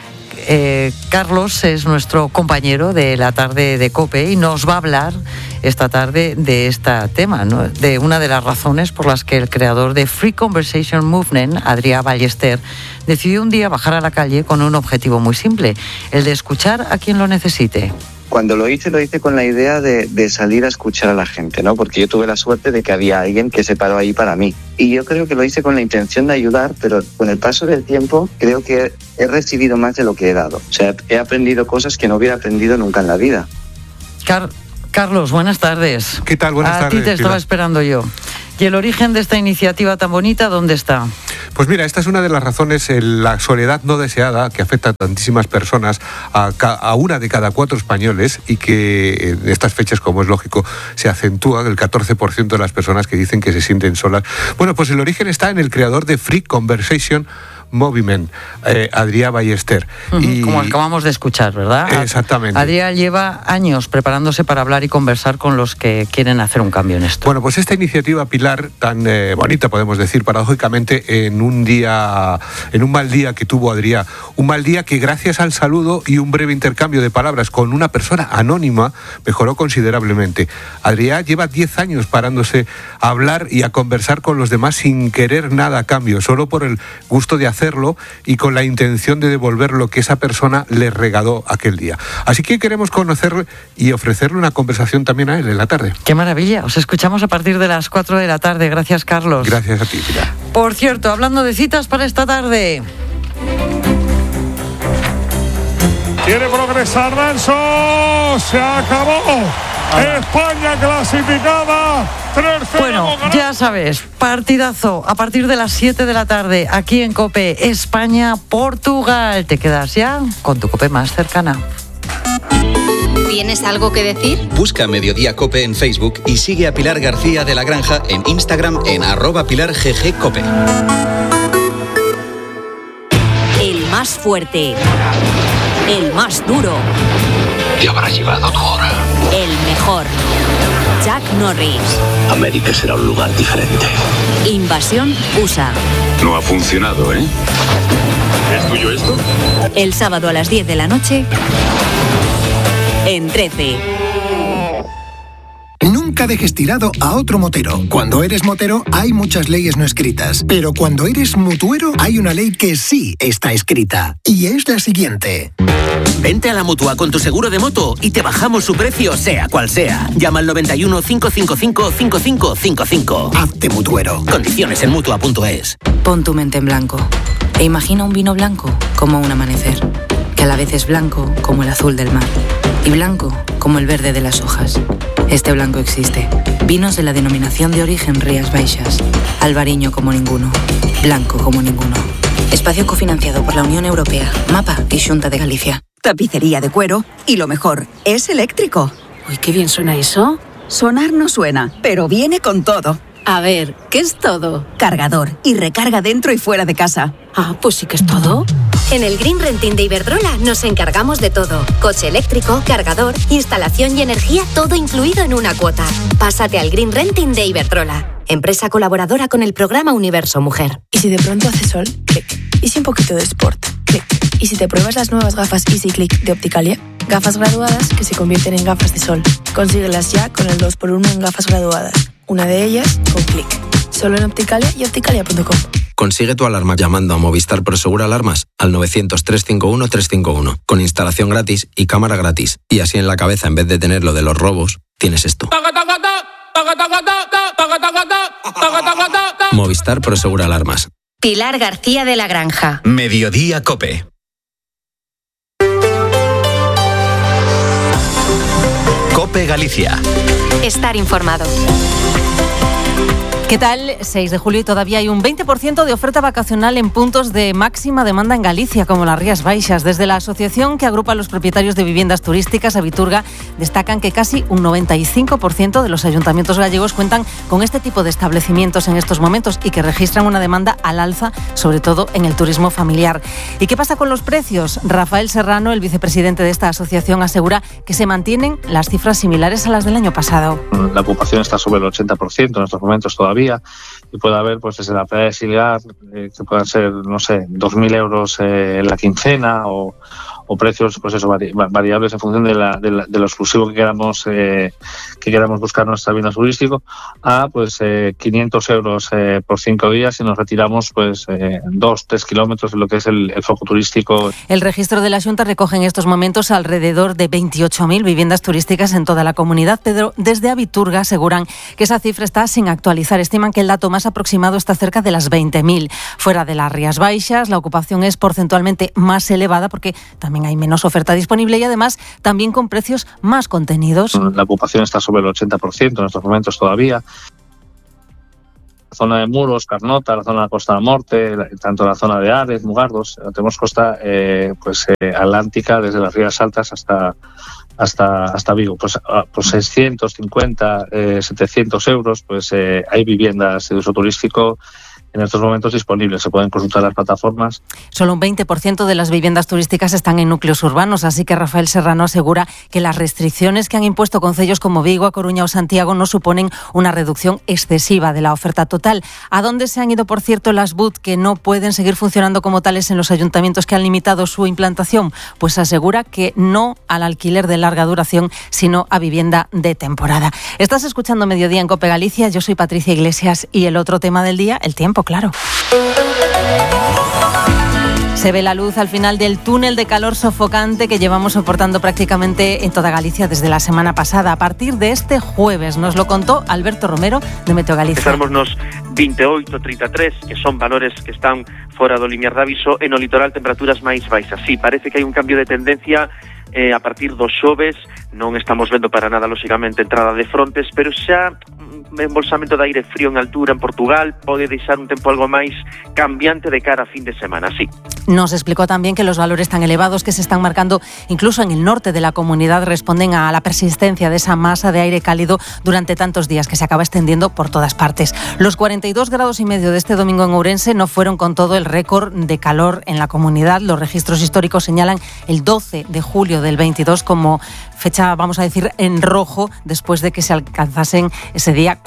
Carlos es nuestro compañero de la tarde de COPE y nos va a hablar esta tarde de este tema, ¿no? De una de las razones por las que el creador de Free Conversation Movement, Adrià Ballester, decidió un día bajar a la calle con un objetivo muy simple, el de escuchar a quien lo necesite. Cuando lo hice con la idea de salir a escuchar a la gente, ¿no? Porque yo tuve la suerte de que había alguien que se paró ahí para mí. Y yo creo que lo hice con la intención de ayudar, pero con el paso del tiempo creo que he recibido más de lo que he dado. O sea, he aprendido cosas que no hubiera aprendido nunca en la vida. Carlos, buenas tardes. ¿Qué tal? Buenas tardes. A ti te estaba esperando yo. ¿Y el origen de esta iniciativa tan bonita, dónde está? Pues mira, esta es una de las razones, la soledad no deseada que afecta a tantísimas personas, a una de cada 4 españoles, y que en estas fechas, como es lógico, se acentúa el 14% de las personas que dicen que se sienten solas. Bueno, pues el origen está en el creador de Free Conversation Movement, Adrià Ballester. Y como acabamos de escuchar, ¿verdad? Exactamente. Adrià lleva años preparándose para hablar y conversar con los que quieren hacer un cambio en esto. Bueno, pues esta iniciativa, Pilar, tan bonita, podemos decir, paradójicamente, en un mal día que tuvo Adrià, un mal día que gracias al saludo y un breve intercambio de palabras con una persona anónima, mejoró considerablemente. Adrià lleva 10 años parándose a hablar y a conversar con los demás sin querer nada a cambio, solo por el gusto de hacerlo y con la intención de devolver lo que esa persona le regaló aquel día. Así que queremos conocerle y ofrecerle una conversación también a él en la tarde. ¡Qué maravilla! Os escuchamos a partir de las 4 de la tarde. Gracias, Carlos. Gracias a ti, Pilar. Por cierto, hablando de citas para esta tarde. Quiere progresar Danso. Se acabó. España clasificada. 3-0. Bueno, ya sabes, partidazo a partir de las 7 de la tarde aquí en COPE, España-Portugal. Te quedas ya con tu COPE más cercana. ¿Tienes algo que decir? Busca Mediodía COPE en Facebook y sigue a Pilar García de la Granja en Instagram en @PilarGGCope. El más fuerte, el más duro. Te habrá llegado tu hora. El mejor. Chuck Norris. América será un lugar diferente. Invasión USA. No ha funcionado, ¿eh? ¿Es tuyo esto? El sábado a las 10 de la noche en 13. Nunca dejes tirado a otro motero. Cuando eres motero hay muchas leyes no escritas, pero cuando eres mutuero hay una ley que sí está escrita, y es la siguiente. Vente a la Mutua con tu seguro de moto y te bajamos su precio sea cual sea. Llama al 91 555 5555. Hazte mutuero. Condiciones en Mutua.es. Pon tu mente en blanco e imagina un vino blanco como un amanecer, que a la vez es blanco como el azul del mar y blanco como el verde de las hojas. Este blanco existe. Vinos de la denominación de origen Rías Baixas. Albariño como ninguno. Blanco como ninguno. Espacio cofinanciado por la Unión Europea, MAPA y Xunta de Galicia. Tapicería de cuero y lo mejor, es eléctrico. Uy, qué bien suena eso. Sonar no suena, pero viene con todo. A ver, ¿qué es todo? Cargador y recarga dentro y fuera de casa. Ah, pues sí que es todo. En el Green Renting de Iberdrola nos encargamos de todo. Coche eléctrico, cargador, instalación y energía, todo incluido en una cuota. Pásate al Green Renting de Iberdrola, empresa colaboradora con el programa Universo Mujer. ¿Y si de pronto hace sol? Clic. ¿Y si un poquito de sport? Clic. ¿Y si te pruebas las nuevas gafas Easy Click de Opticalia? Gafas graduadas que se convierten en gafas de sol. Consíguelas ya con el 2x1 en gafas graduadas. Una de ellas con Clic. Solo en Opticalia y opticalia.com. Consigue tu alarma llamando a Movistar Prosegur Alarmas al 900-351-351, con instalación gratis y cámara gratis. Y así en la cabeza, en vez de tener lo de los robos, tienes esto. Movistar Prosegur Alarmas. Pilar García de la Granja. Mediodía COPE. COPE Galicia. Estar informado. ¿Qué tal? 6 de julio y todavía hay un 20% de oferta vacacional en puntos de máxima demanda en Galicia, como las Rías Baixas. Desde la asociación que agrupa a los propietarios de viviendas turísticas, Abiturga, destacan que casi un 95% de los ayuntamientos gallegos cuentan con este tipo de establecimientos en estos momentos y que registran una demanda al alza, sobre todo en el turismo familiar. ¿Y qué pasa con los precios? Rafael Serrano, el vicepresidente de esta asociación, asegura que se mantienen las cifras similares a las del año pasado. La ocupación está sobre el 80% en estos momentos todavía, y puede haber, pues desde la playa de Silgar, que puedan ser, no sé, 2.000 euros en la quincena o o precios pues eso, variables en función de lo exclusivo que queramos buscar en nuestro bien turístico, a pues 500 euros por 5 días, y nos retiramos pues 2-3 kilómetros de lo que es el foco turístico. El registro de la Xunta recoge en estos momentos alrededor de 28.000 viviendas turísticas en toda la comunidad, pero desde Abiturga aseguran que esa cifra está sin actualizar. Estiman que el dato más aproximado está cerca de las 20.000. Fuera de las Rías Baixas, la ocupación es porcentualmente más elevada porque también hay menos oferta disponible y además también con precios más contenidos. La ocupación está sobre el 80% en estos momentos todavía. La zona de Muros, Carnota, la zona de la Costa da Morte, tanto la zona de Ares, Mugardos, tenemos costa atlántica desde las Rías Altas hasta Vigo, pues 650, 700 euros, pues hay viviendas de uso turístico en estos momentos disponibles. Se pueden consultar las plataformas. Solo un 20% de las viviendas turísticas están en núcleos urbanos, así que Rafael Serrano asegura que las restricciones que han impuesto concellos como Vigo, A Coruña o Santiago no suponen una reducción excesiva de la oferta total. ¿A dónde se han ido, por cierto, las BUT que no pueden seguir funcionando como tales en los ayuntamientos que han limitado su implantación? Pues asegura que no al alquiler de larga duración, sino a vivienda de temporada. Estás escuchando Mediodía en COPE Galicia. Yo soy Patricia Iglesias y el otro tema del día, el tiempo, claro. Se ve la luz al final del túnel de calor sofocante que llevamos soportando prácticamente en toda Galicia desde la semana pasada. A partir de este jueves, nos lo contó Alberto Romero de Meteo Galicia. Estamos nos 28, 33, que son valores que están fora do limiar de aviso, e no litoral temperaturas máis baixas. Sí, parece que hai un cambio de tendencia a partir do xoves. Non estamos vendo para nada, lóxicamente, entrada de frontes, pero xa embolsamento de aire frío en altura en Portugal pode deixar un tempo algo máis cambiante de cara a fin de semana, sí. Nos explicó también que los valores tan elevados que se están marcando incluso en el norte de la comunidad responden a la persistencia de esa masa de aire cálido durante tantos días que se acaba extendiendo por todas partes. Los 42,5 grados de este domingo en Ourense no fueron con todo el récord de calor en la comunidad. Los registros históricos señalan el 12 de julio del 22 como fecha, vamos a decir, en rojo, después de que se alcanzasen ese día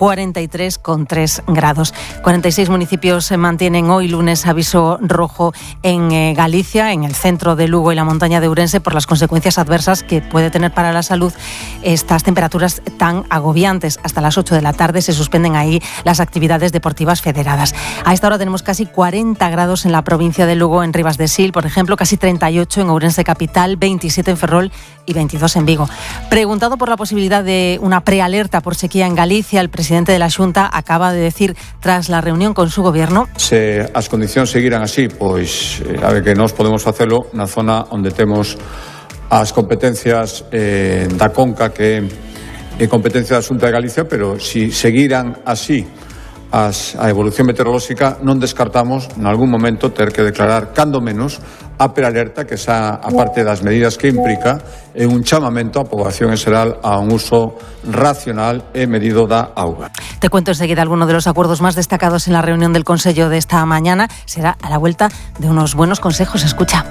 43,3 grados. 46 municipios se mantienen hoy lunes aviso rojo en Galicia, en el centro de Lugo y la montaña de Ourense, por las consecuencias adversas que puede tener para la salud estas temperaturas tan agobiantes. Hasta las 8 de la tarde se suspenden ahí las actividades deportivas federadas. A esta hora tenemos casi 40 grados en la provincia de Lugo, en Ribas de Sil, por ejemplo, casi 38 en Ourense capital, 27 en Ferrol y 22 en Vigo. Preguntado por la posibilidad de una prealerta por sequía en Galicia, el presidente de la Xunta acaba de decir, tras la reunión con su gobierno: se as condicións seguiran así, pois a ver que nós podemos facelo na zona onde temos as competencias da Conca, que é competencia da Xunta de Galicia, pero si seguiran así a evolución meteorolóxica, non descartamos en algún momento ter que declarar, cando menos, a prealerta, que xa, a parte das medidas que implica, é un chamamento á poboación en xeral a un uso racional e medido da auga. Te cuento enseguida algunos de los acuerdos más destacados en la reunión del Consello de esta mañana. Será a la vuelta de unos buenos consejos. Escucha.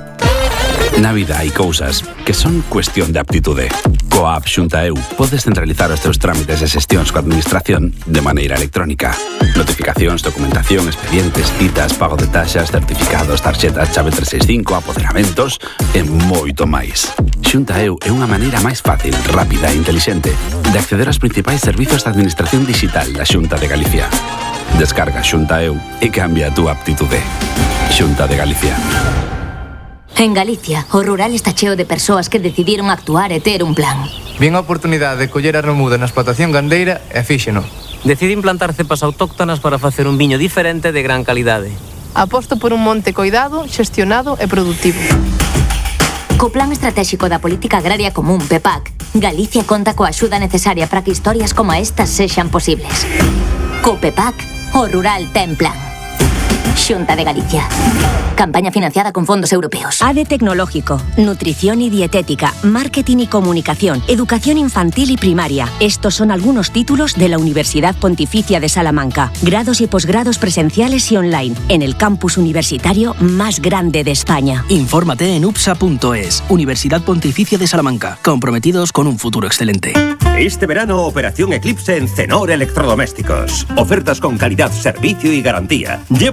Na vida hai cousas que son cuestión de aptitude. Coa app Xunta EU podes centralizar os teus trámites e xestións coa administración de maneira electrónica. Notificacións, documentación, expedientes, citas, pago de taxas, certificados, tarxetas, chave 365, apoderamentos e moito máis. Xunta EU é unha maneira máis fácil, rápida e intelixente de acceder aos principais servizos de administración digital da Xunta de Galicia. Descarga Xunta EU e cambia a túa aptitude. Xunta de Galicia. En Galicia, o rural está cheo de persoas que decidiron actuar e ter un plan. Vien a oportunidade de coller a remuda na explotación gandeira e fíxeno. Decidi implantar cepas autóctonas para facer un viño diferente de gran calidade. Aposto por un monte coidado, xestionado e productivo. Co Plan Estratégico da Política Agraria Común, PEPAC, Galicia conta coa axuda necesaria para que historias como estas sexan posibles. Co PEPAC, o rural ten plan. Xunta de Galicia. Campaña financiada con fondos europeos. ADE Tecnológico, Nutrición y Dietética, Marketing y Comunicación, Educación Infantil y Primaria. Estos son algunos títulos de la Universidad Pontificia de Salamanca. Grados y posgrados presenciales y online, en el campus universitario más grande de España. Infórmate en upsa.es. Universidad Pontificia de Salamanca. Comprometidos con un futuro excelente. Este verano, Operación Eclipse en Cenor Electrodomésticos. Ofertas con calidad, servicio y garantía. Llévate ahora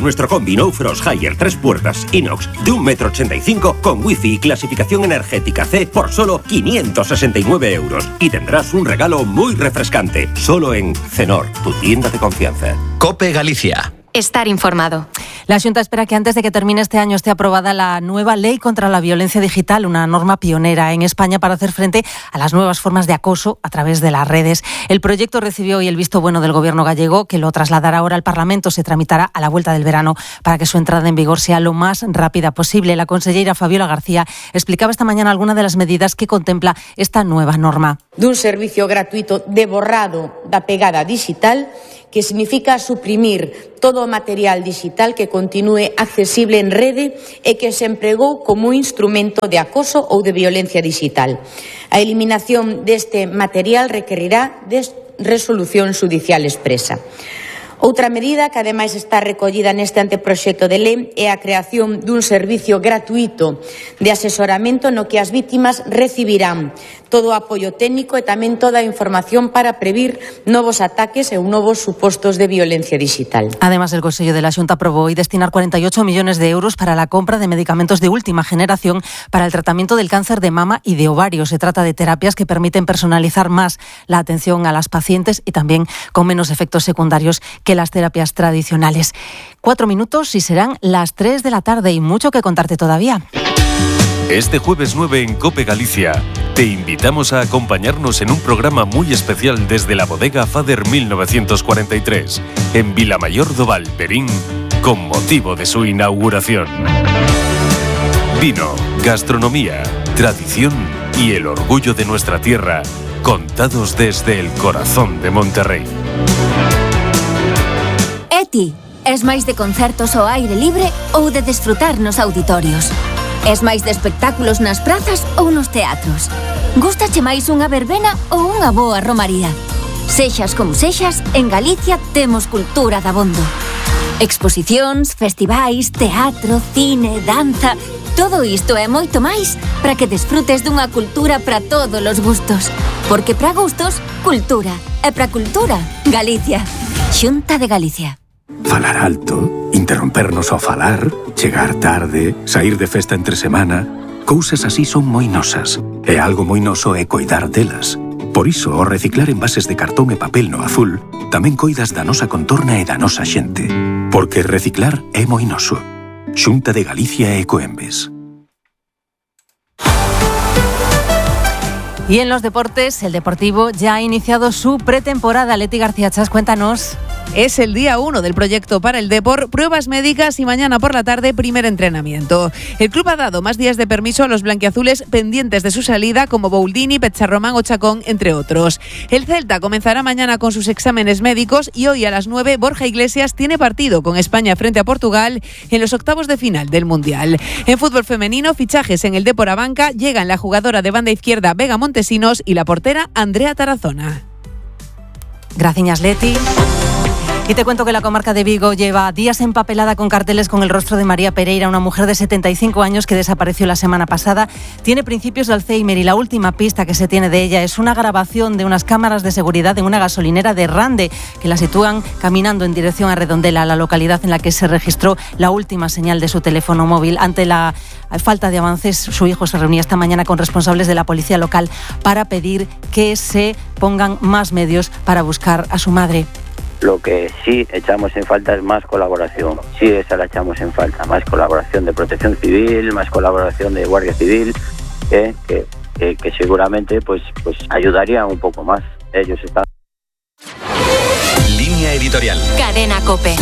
nuestro combi No Frost Higher 3 puertas inox de 1,85 m con wifi y clasificación energética C por solo 569 €. Y tendrás un regalo muy refrescante, solo en Cenor, tu tienda de confianza. COPE Galicia. Estar informado. La Xunta espera que antes de que termine este año esté aprobada la nueva Ley contra la Violencia Digital, una norma pionera en España para hacer frente a las nuevas formas de acoso a través de las redes. El proyecto recibió hoy el visto bueno del Gobierno gallego, que lo trasladará ahora al Parlamento. Se tramitará a la vuelta del verano para que su entrada en vigor sea lo más rápida posible. La conselleira Fabiola García explicaba esta mañana algunas de las medidas que contempla esta nueva norma. Dun servicio gratuito de borrado da pegada digital, que significa suprimir todo o material digital que continúe accesible en rede e que se empregou como instrumento de acoso ou de violencia digital. A eliminación deste material requerirá de resolución xudicial expresa. Outra medida que ademais está recollida neste anteproxecto de lei é a creación dun servicio gratuito de asesoramento no que as vítimas recibirán todo o apoio técnico e tamén toda a información para previr novos ataques e novos supostos de violencia digital. Además, el Consello de la Xunta aprobó hoy destinar 48 millones de euros para la compra de medicamentos de última generación para el tratamiento del cáncer de mama y de ovario. Se trata de terapias que permiten personalizar más la atención a las pacientes y también con menos efectos secundarios que las terapias tradicionales. 4 minutos y serán las 3 de la tarde y mucho que contarte todavía. Este jueves 9 en COPE Galicia te invitamos a acompañarnos en un programa muy especial desde la bodega Fader 1943 en Vilamayor do Val, Perín, con motivo de su inauguración. Vino, gastronomía, tradición y el orgullo de nuestra tierra, contados desde el corazón de Monterrey. ETI, es máis de concertos ao aire libre ou de desfrutar nos auditorios? Es máis de espectáculos nas prazas ou nos teatros? Gústache máis unha verbena ou unha boa romaría? Sexas como sexas, en Galicia temos cultura dabondo. Exposicións, festivais, teatro, cine, danza... Todo isto e moito máis para que desfrutes dunha cultura para todos os gustos. Porque para gustos, cultura. E para cultura, Galicia. Xunta de Galicia. Falar alto, interrompernos ao falar, chegar tarde, sair de festa entre semana... Cousas así son moi nosas. E algo moi noso é coidar delas. Por iso, ao reciclar envases de cartón e papel no azul, tamén coidas da nosa contorna e da nosa xente. Porque reciclar é moi noso. Xunta de Galicia e Coembes. Y en los deportes, el Deportivo ya ha iniciado su pretemporada. Leti García Chas, cuéntanos. Es el día 1 del proyecto para el Depor, pruebas médicas y mañana por la tarde primer entrenamiento. El club ha dado más días de permiso a los blanquiazules pendientes de su salida, como Bouldini, Pecharromán o Chacón, entre otros. El Celta comenzará mañana con sus exámenes médicos y hoy a las 9 Borja Iglesias tiene partido con España frente a Portugal en los octavos de final del Mundial. En fútbol femenino, fichajes en el Depor a banca, llegan la jugadora de banda izquierda Vega Montesinos y la portera Andrea Tarazona. Gracias, Leti. Y te cuento que la comarca de Vigo lleva días empapelada con carteles con el rostro de María Pereira, una mujer de 75 años que desapareció la semana pasada. Tiene principios de Alzheimer y la última pista que se tiene de ella es una grabación de unas cámaras de seguridad en una gasolinera de Rande, que la sitúan caminando en dirección a Redondela, la localidad en la que se registró la última señal de su teléfono móvil. Ante la falta de avances, su hijo se reunía esta mañana con responsables de la policía local para pedir que se pongan más medios para buscar a su madre. Lo que sí echamos en falta es más colaboración. Sí, esa la echamos en falta. Más colaboración de Protección Civil, más colaboración de Guardia Civil, que seguramente pues ayudaría un poco más. Ellos están... Línea editorial. Cadena COPE.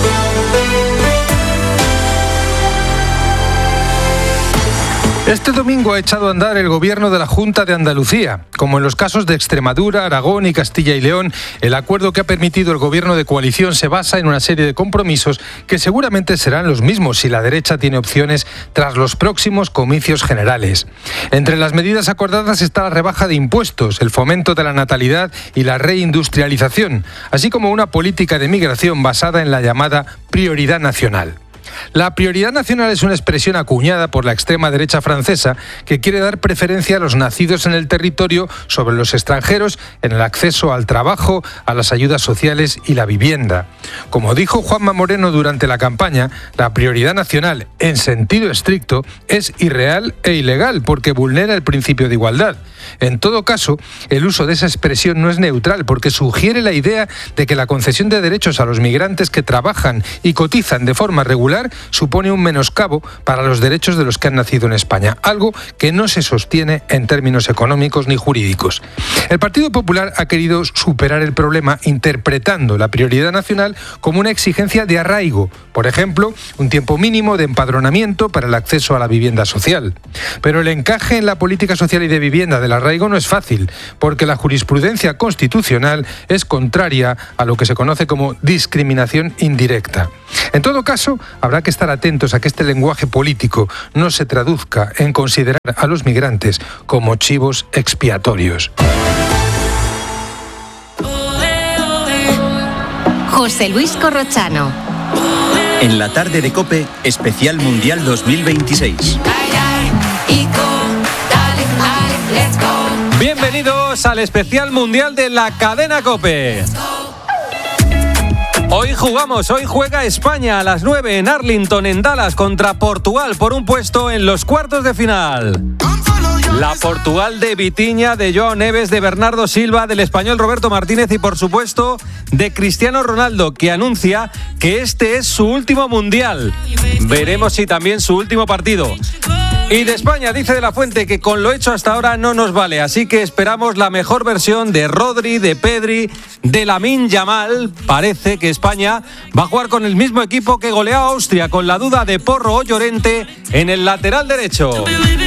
Este domingo ha echado a andar el gobierno de la Junta de Andalucía. Como en los casos de Extremadura, Aragón y Castilla y León, el acuerdo que ha permitido el gobierno de coalición se basa en una serie de compromisos que seguramente serán los mismos si la derecha tiene opciones tras los próximos comicios generales. Entre las medidas acordadas está la rebaja de impuestos, el fomento de la natalidad y la reindustrialización, así como una política de migración basada en la llamada prioridad nacional. La prioridad nacional es una expresión acuñada por la extrema derecha francesa que quiere dar preferencia a los nacidos en el territorio sobre los extranjeros en el acceso al trabajo, a las ayudas sociales y la vivienda. Como dijo Juanma Moreno durante la campaña, la prioridad nacional, en sentido estricto, es irreal e ilegal porque vulnera el principio de igualdad. En todo caso, el uso de esa expresión no es neutral porque sugiere la idea de que la concesión de derechos a los migrantes que trabajan y cotizan de forma regular supone un menoscabo para los derechos de los que han nacido en España, algo que no se sostiene en términos económicos ni jurídicos. El Partido Popular ha querido superar el problema interpretando la prioridad nacional como una exigencia de arraigo, por ejemplo, un tiempo mínimo de empadronamiento para el acceso a la vivienda social. Pero el encaje en la política social y de vivienda del arraigo no es fácil, porque la jurisprudencia constitucional es contraria a lo que se conoce como discriminación indirecta. En todo caso, habrá que estar atentos a que este lenguaje político no se traduzca en considerar a los migrantes como chivos expiatorios. José Luis Corrochano. En la tarde de COPE, especial Mundial 2026. Bienvenidos al especial mundial de la cadena COPE. Hoy juega España a las 9 en Arlington, en Dallas, contra Portugal por un puesto en los cuartos de final. La Portugal de Vitinha, de João Neves, de Bernardo Silva, del español Roberto Martínez y, por supuesto, de Cristiano Ronaldo, que anuncia que este es su último mundial. Veremos si también su último partido. Y de España dice De la Fuente que con lo hecho hasta ahora no nos vale, así que esperamos la mejor versión de Rodri, de Pedri, de Lamine Yamal. Parece que España va a jugar con el mismo equipo que goleó a Austria, con la duda de Porro o Llorente en el lateral derecho.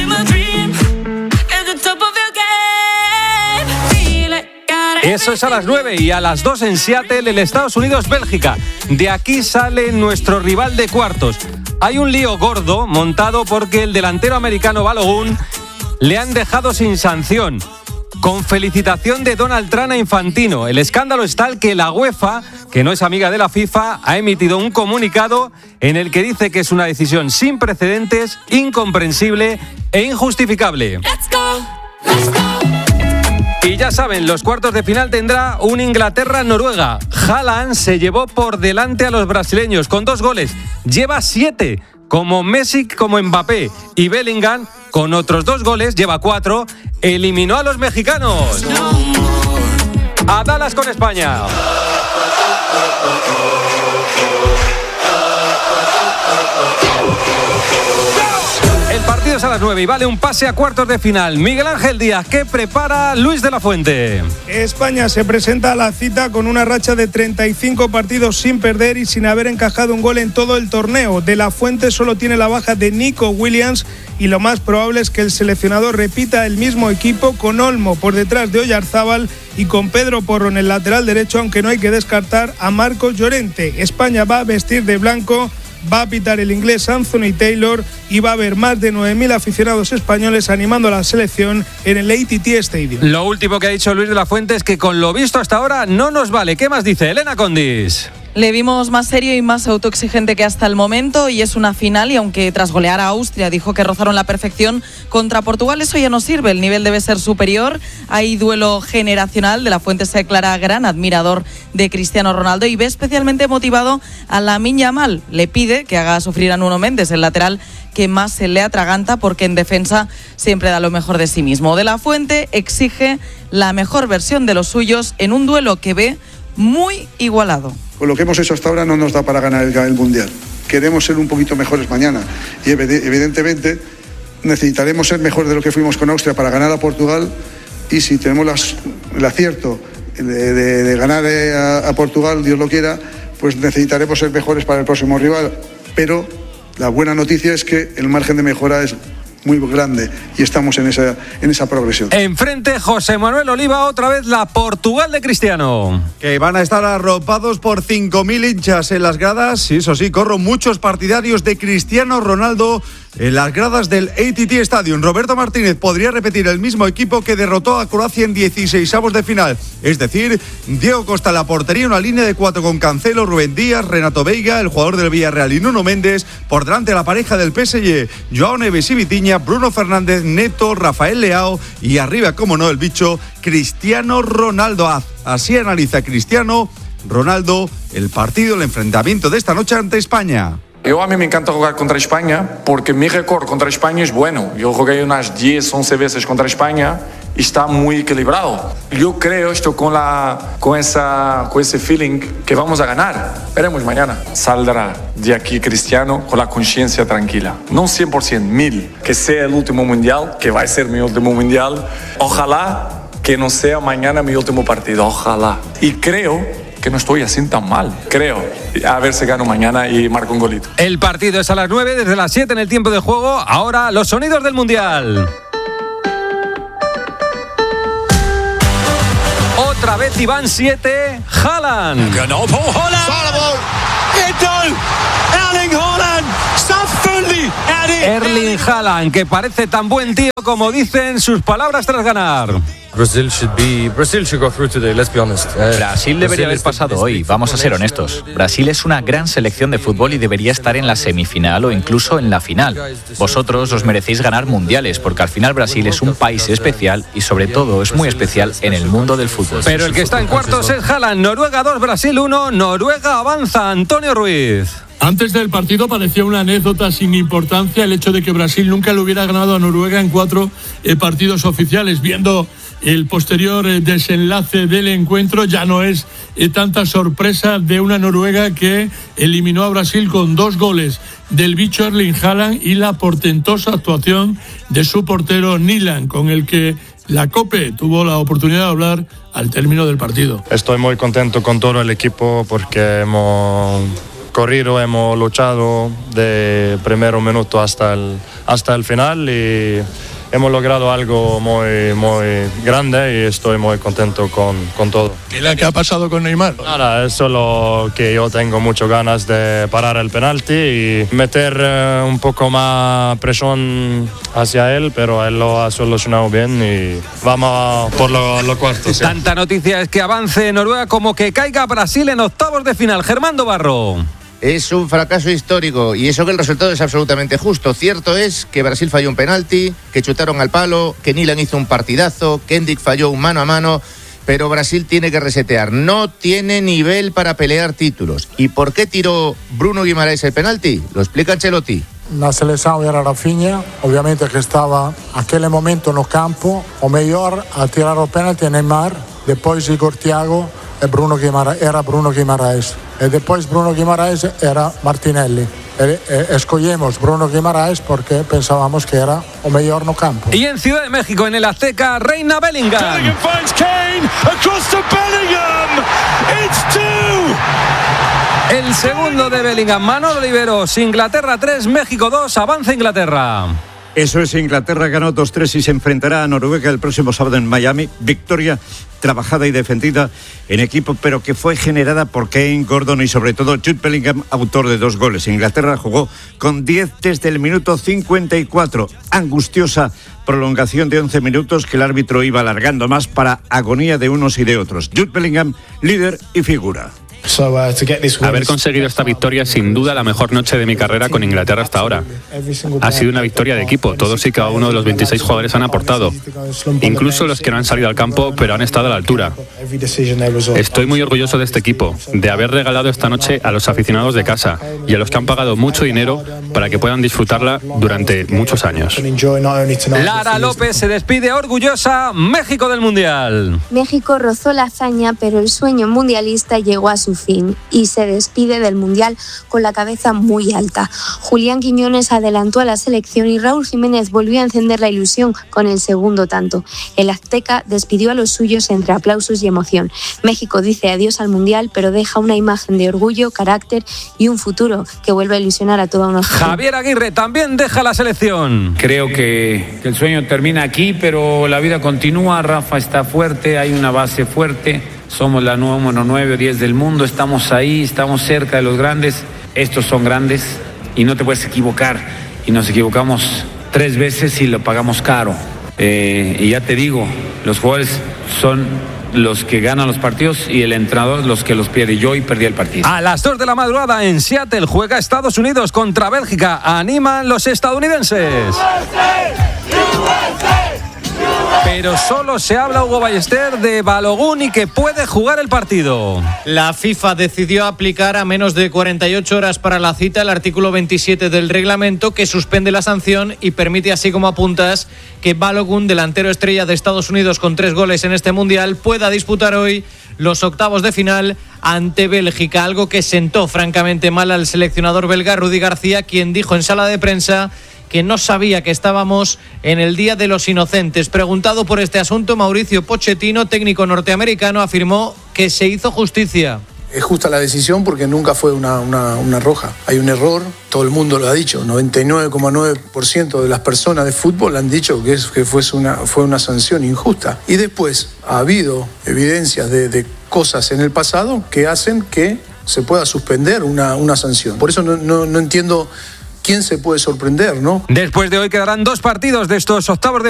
Eso es a las 9 y a las 2 en Seattle, el Estados Unidos-Bélgica. De aquí sale nuestro rival de cuartos. Hay un lío gordo montado porque el delantero americano Balogun le han dejado sin sanción, con felicitación de Donald Trump a Infantino. El escándalo es tal que la UEFA, que no es amiga de la FIFA, ha emitido un comunicado en el que dice que es una decisión sin precedentes, incomprensible e injustificable. Y ya saben, los cuartos de final tendrá un Inglaterra-Noruega. Haaland se llevó por delante a los brasileños con 2 goles. Lleva 7, como Messi, como Mbappé. Y Bellingham, con otros 2 goles, lleva 4. Eliminó a los mexicanos. A Dallas con España. El partido es a las 9 y vale un pase a cuartos de final. Miguel Ángel Díaz, ¿qué prepara Luis de la Fuente? España se presenta a la cita con una racha de 35 partidos sin perder y sin haber encajado un gol en todo el torneo. De la Fuente solo tiene la baja de Nico Williams y lo más probable es que el seleccionador repita el mismo equipo con Olmo por detrás de Oyarzábal y con Pedro Porro en el lateral derecho, aunque no hay que descartar a Marcos Llorente. España va a vestir de blanco, va a pitar el inglés Anthony Taylor y va a haber más de 9.000 aficionados españoles animando a la selección en el AT&T Stadium. Lo último que ha dicho Luis de la Fuente es que con lo visto hasta ahora no nos vale. ¿Qué más dice Elena Condis? Le vimos más serio y más autoexigente que hasta el momento y es una final y aunque tras golear a Austria dijo que rozaron la perfección contra Portugal, eso ya no sirve, el nivel debe ser superior, hay duelo generacional. De la Fuente se declara gran admirador de Cristiano Ronaldo y ve especialmente motivado a Lamine Yamal. Le pide que haga sufrir a Nuno Méndez, el lateral que más se le atraganta porque en defensa siempre da lo mejor de sí mismo. De la Fuente exige la mejor versión de los suyos en un duelo que ve muy igualado. Pues lo que hemos hecho hasta ahora no nos da para ganar el Mundial. Queremos ser un poquito mejores mañana y evidentemente necesitaremos ser mejores de lo que fuimos con Austria para ganar a Portugal y si tenemos el acierto de ganar a Portugal, Dios lo quiera, pues necesitaremos ser mejores para el próximo rival. Pero la buena noticia es que el margen de mejora es muy grande y estamos en esa progresión. Enfrente, José Manuel Oliva, otra vez la Portugal de Cristiano. Que van a estar arropados por 5.000 hinchas en las gradas. Sí, eso sí, Corro, muchos partidarios de Cristiano Ronaldo en las gradas del AT&T Stadium. Roberto Martínez podría repetir el mismo equipo que derrotó a Croacia en 16avos de final. Es decir, Diego Costa en la portería, una línea de 4 con Cancelo, Rubén Díaz, Renato Veiga, el jugador del Villarreal y Nuno Méndez. Por delante de la pareja del PSG, Joao Neves y Vitinha, Bruno Fernández, Neto, Rafael Leao y arriba, como no, el bicho, Cristiano Ronaldo. Así analiza Cristiano Ronaldo el partido, el enfrentamiento de esta noche ante España. A mí me encanta jugar contra España porque mi récord contra España es bueno. Yo jugué unas 10, 11 veces contra España y está muy equilibrado. Yo creo esto con ese feeling que vamos a ganar. Veremos mañana. Saldrá de aquí Cristiano con la conciencia tranquila. No 100%, 1000. Que sea el último mundial, que va a ser mi último mundial. Ojalá que no sea mañana mi último partido. Ojalá. Y creo que no estoy así tan mal, creo. A ver si gano mañana y marco un golito. El partido es a las 9, desde las 7 en el tiempo de juego. Ahora los sonidos del Mundial. Otra vez Iván 7, Haaland. Ganó por Haaland. Erling Haaland. Erling Haaland, que parece tan buen tío como dicen sus palabras tras ganar. Brasil debería haber pasado hoy, vamos a ser honestos. Brasil es una gran selección de fútbol y debería estar en la semifinal o incluso en la final. Vosotros os merecéis ganar mundiales, porque al final Brasil es un país especial y sobre todo es muy especial en el mundo del fútbol. Pero el que está en cuartos es Haaland. Noruega 2, Brasil 1, Noruega avanza. Antonio Ruiz. Antes del partido parecía una anécdota sin importancia el hecho de que Brasil nunca le hubiera ganado a Noruega en 4 partidos oficiales. Viendo el posterior desenlace del encuentro, ya no es tanta sorpresa de una Noruega que eliminó a Brasil con 2 goles del bicho Erling Haaland y la portentosa actuación de su portero Nyland, con el que la COPE tuvo la oportunidad de hablar al término del partido. Estoy muy contento con todo el equipo porque hemos corrido, hemos luchado de primer minuto hasta el final y hemos logrado algo muy, muy grande y estoy muy contento con todo. ¿Qué ha pasado con Neymar? Nada, es solo que yo tengo muchas ganas de parar el penalti y meter un poco más presión hacia él, pero él lo ha solucionado bien y vamos por los cuartos. ¿Sí? Tanta noticia es que avance Noruega como que caiga Brasil en octavos de final. Germán Barro. Es un fracaso histórico y eso que el resultado es absolutamente justo. Cierto es que Brasil falló un penalti, que chutaron al palo, que Nyland hizo un partidazo, que Endrick falló un mano a mano, pero Brasil tiene que resetear. No tiene nivel para pelear títulos. ¿Y por qué tiró Bruno Guimaraes el penalti? Lo explica Ancelotti. Na seleção era Rafinha, ovviamente che stava a aquele momento no campo, o melhor a tirar o penalti é Neymar, depois Igor Thiago e Bruno Guimaraes. E depois Bruno Guimaraes era Martinelli. Escogemos Bruno Guimaraes porque pensábamos que era o melhor no campo. Y en Ciudad de México, en el Azteca, reina Bellingham. Bellingham finds Kane across to Bellingham. It's 2. El segundo de Bellingham, Manolo Oliveros. Inglaterra 3, México 2, avanza Inglaterra. Eso es, Inglaterra ganó 2-3 y se enfrentará a Noruega el próximo sábado en Miami. Victoria trabajada y defendida en equipo, pero que fue generada por Kane, Gordon y sobre todo Jude Bellingham, autor de 2 goles. Inglaterra jugó con 10 desde el minuto 54. Angustiosa prolongación de 11 minutos que el árbitro iba alargando más para agonía de unos y de otros. Jude Bellingham, líder y figura. Haber conseguido esta victoria es sin duda la mejor noche de mi carrera con Inglaterra hasta ahora. Ha sido una victoria de equipo, todos y cada uno de los 26 jugadores han aportado, incluso los que no han salido al campo pero han estado a la altura. Estoy muy orgulloso de este equipo, de haber regalado esta noche a los aficionados de casa y a los que han pagado mucho dinero para que puedan disfrutarla durante muchos años. Lara López se despide orgullosa. México del Mundial. México rozó la hazaña, pero el sueño mundialista llegó a su fin y se despide del Mundial con la cabeza muy alta. Julián Quiñones adelantó a la selección y Raúl Jiménez volvió a encender la ilusión con el segundo tanto. El azteca despidió a los suyos entre aplausos y emoción. México dice adiós al Mundial, pero deja una imagen de orgullo, carácter y un futuro que vuelve a ilusionar a toda una nación. Javier Aguirre también deja la selección. Creo que el sueño termina aquí, pero la vida continúa. Rafa está fuerte, hay una base fuerte. Somos la número 9 o 10 del mundo, estamos ahí, estamos cerca de los grandes. Estos son grandes y no te puedes equivocar. y nos equivocamos 3 veces y lo pagamos caro. Y ya te digo, los jugadores son los que ganan los partidos y el entrenador los que los pierde. Yo hoy perdí el partido. A las 2 de la madrugada en Seattle juega Estados Unidos contra Bélgica. Animan los estadounidenses. Pero solo se habla, Hugo Ballester, de Balogun y que puede jugar el partido. La FIFA decidió aplicar a menos de 48 horas para la cita el artículo 27 del reglamento, que suspende la sanción y permite, así como apuntas, que Balogun, delantero estrella de Estados Unidos con 3 goles en este Mundial, pueda disputar hoy los octavos de final ante Bélgica, algo que sentó francamente mal al seleccionador belga Rudi García, quien dijo en sala de prensa que no sabía que estábamos en el Día de los Inocentes. Preguntado por este asunto, Mauricio Pochettino, técnico norteamericano, afirmó que se hizo justicia. Es justa la decisión porque nunca fue una roja. Hay un error, todo el mundo lo ha dicho. 99,9% de las personas de fútbol han dicho que fue una sanción injusta. Y después ha habido evidencias de cosas en el pasado que hacen que se pueda suspender una sanción. Por eso no entiendo quién se puede sorprender, ¿no? Después de hoy quedarán 2 partidos de estos octavos de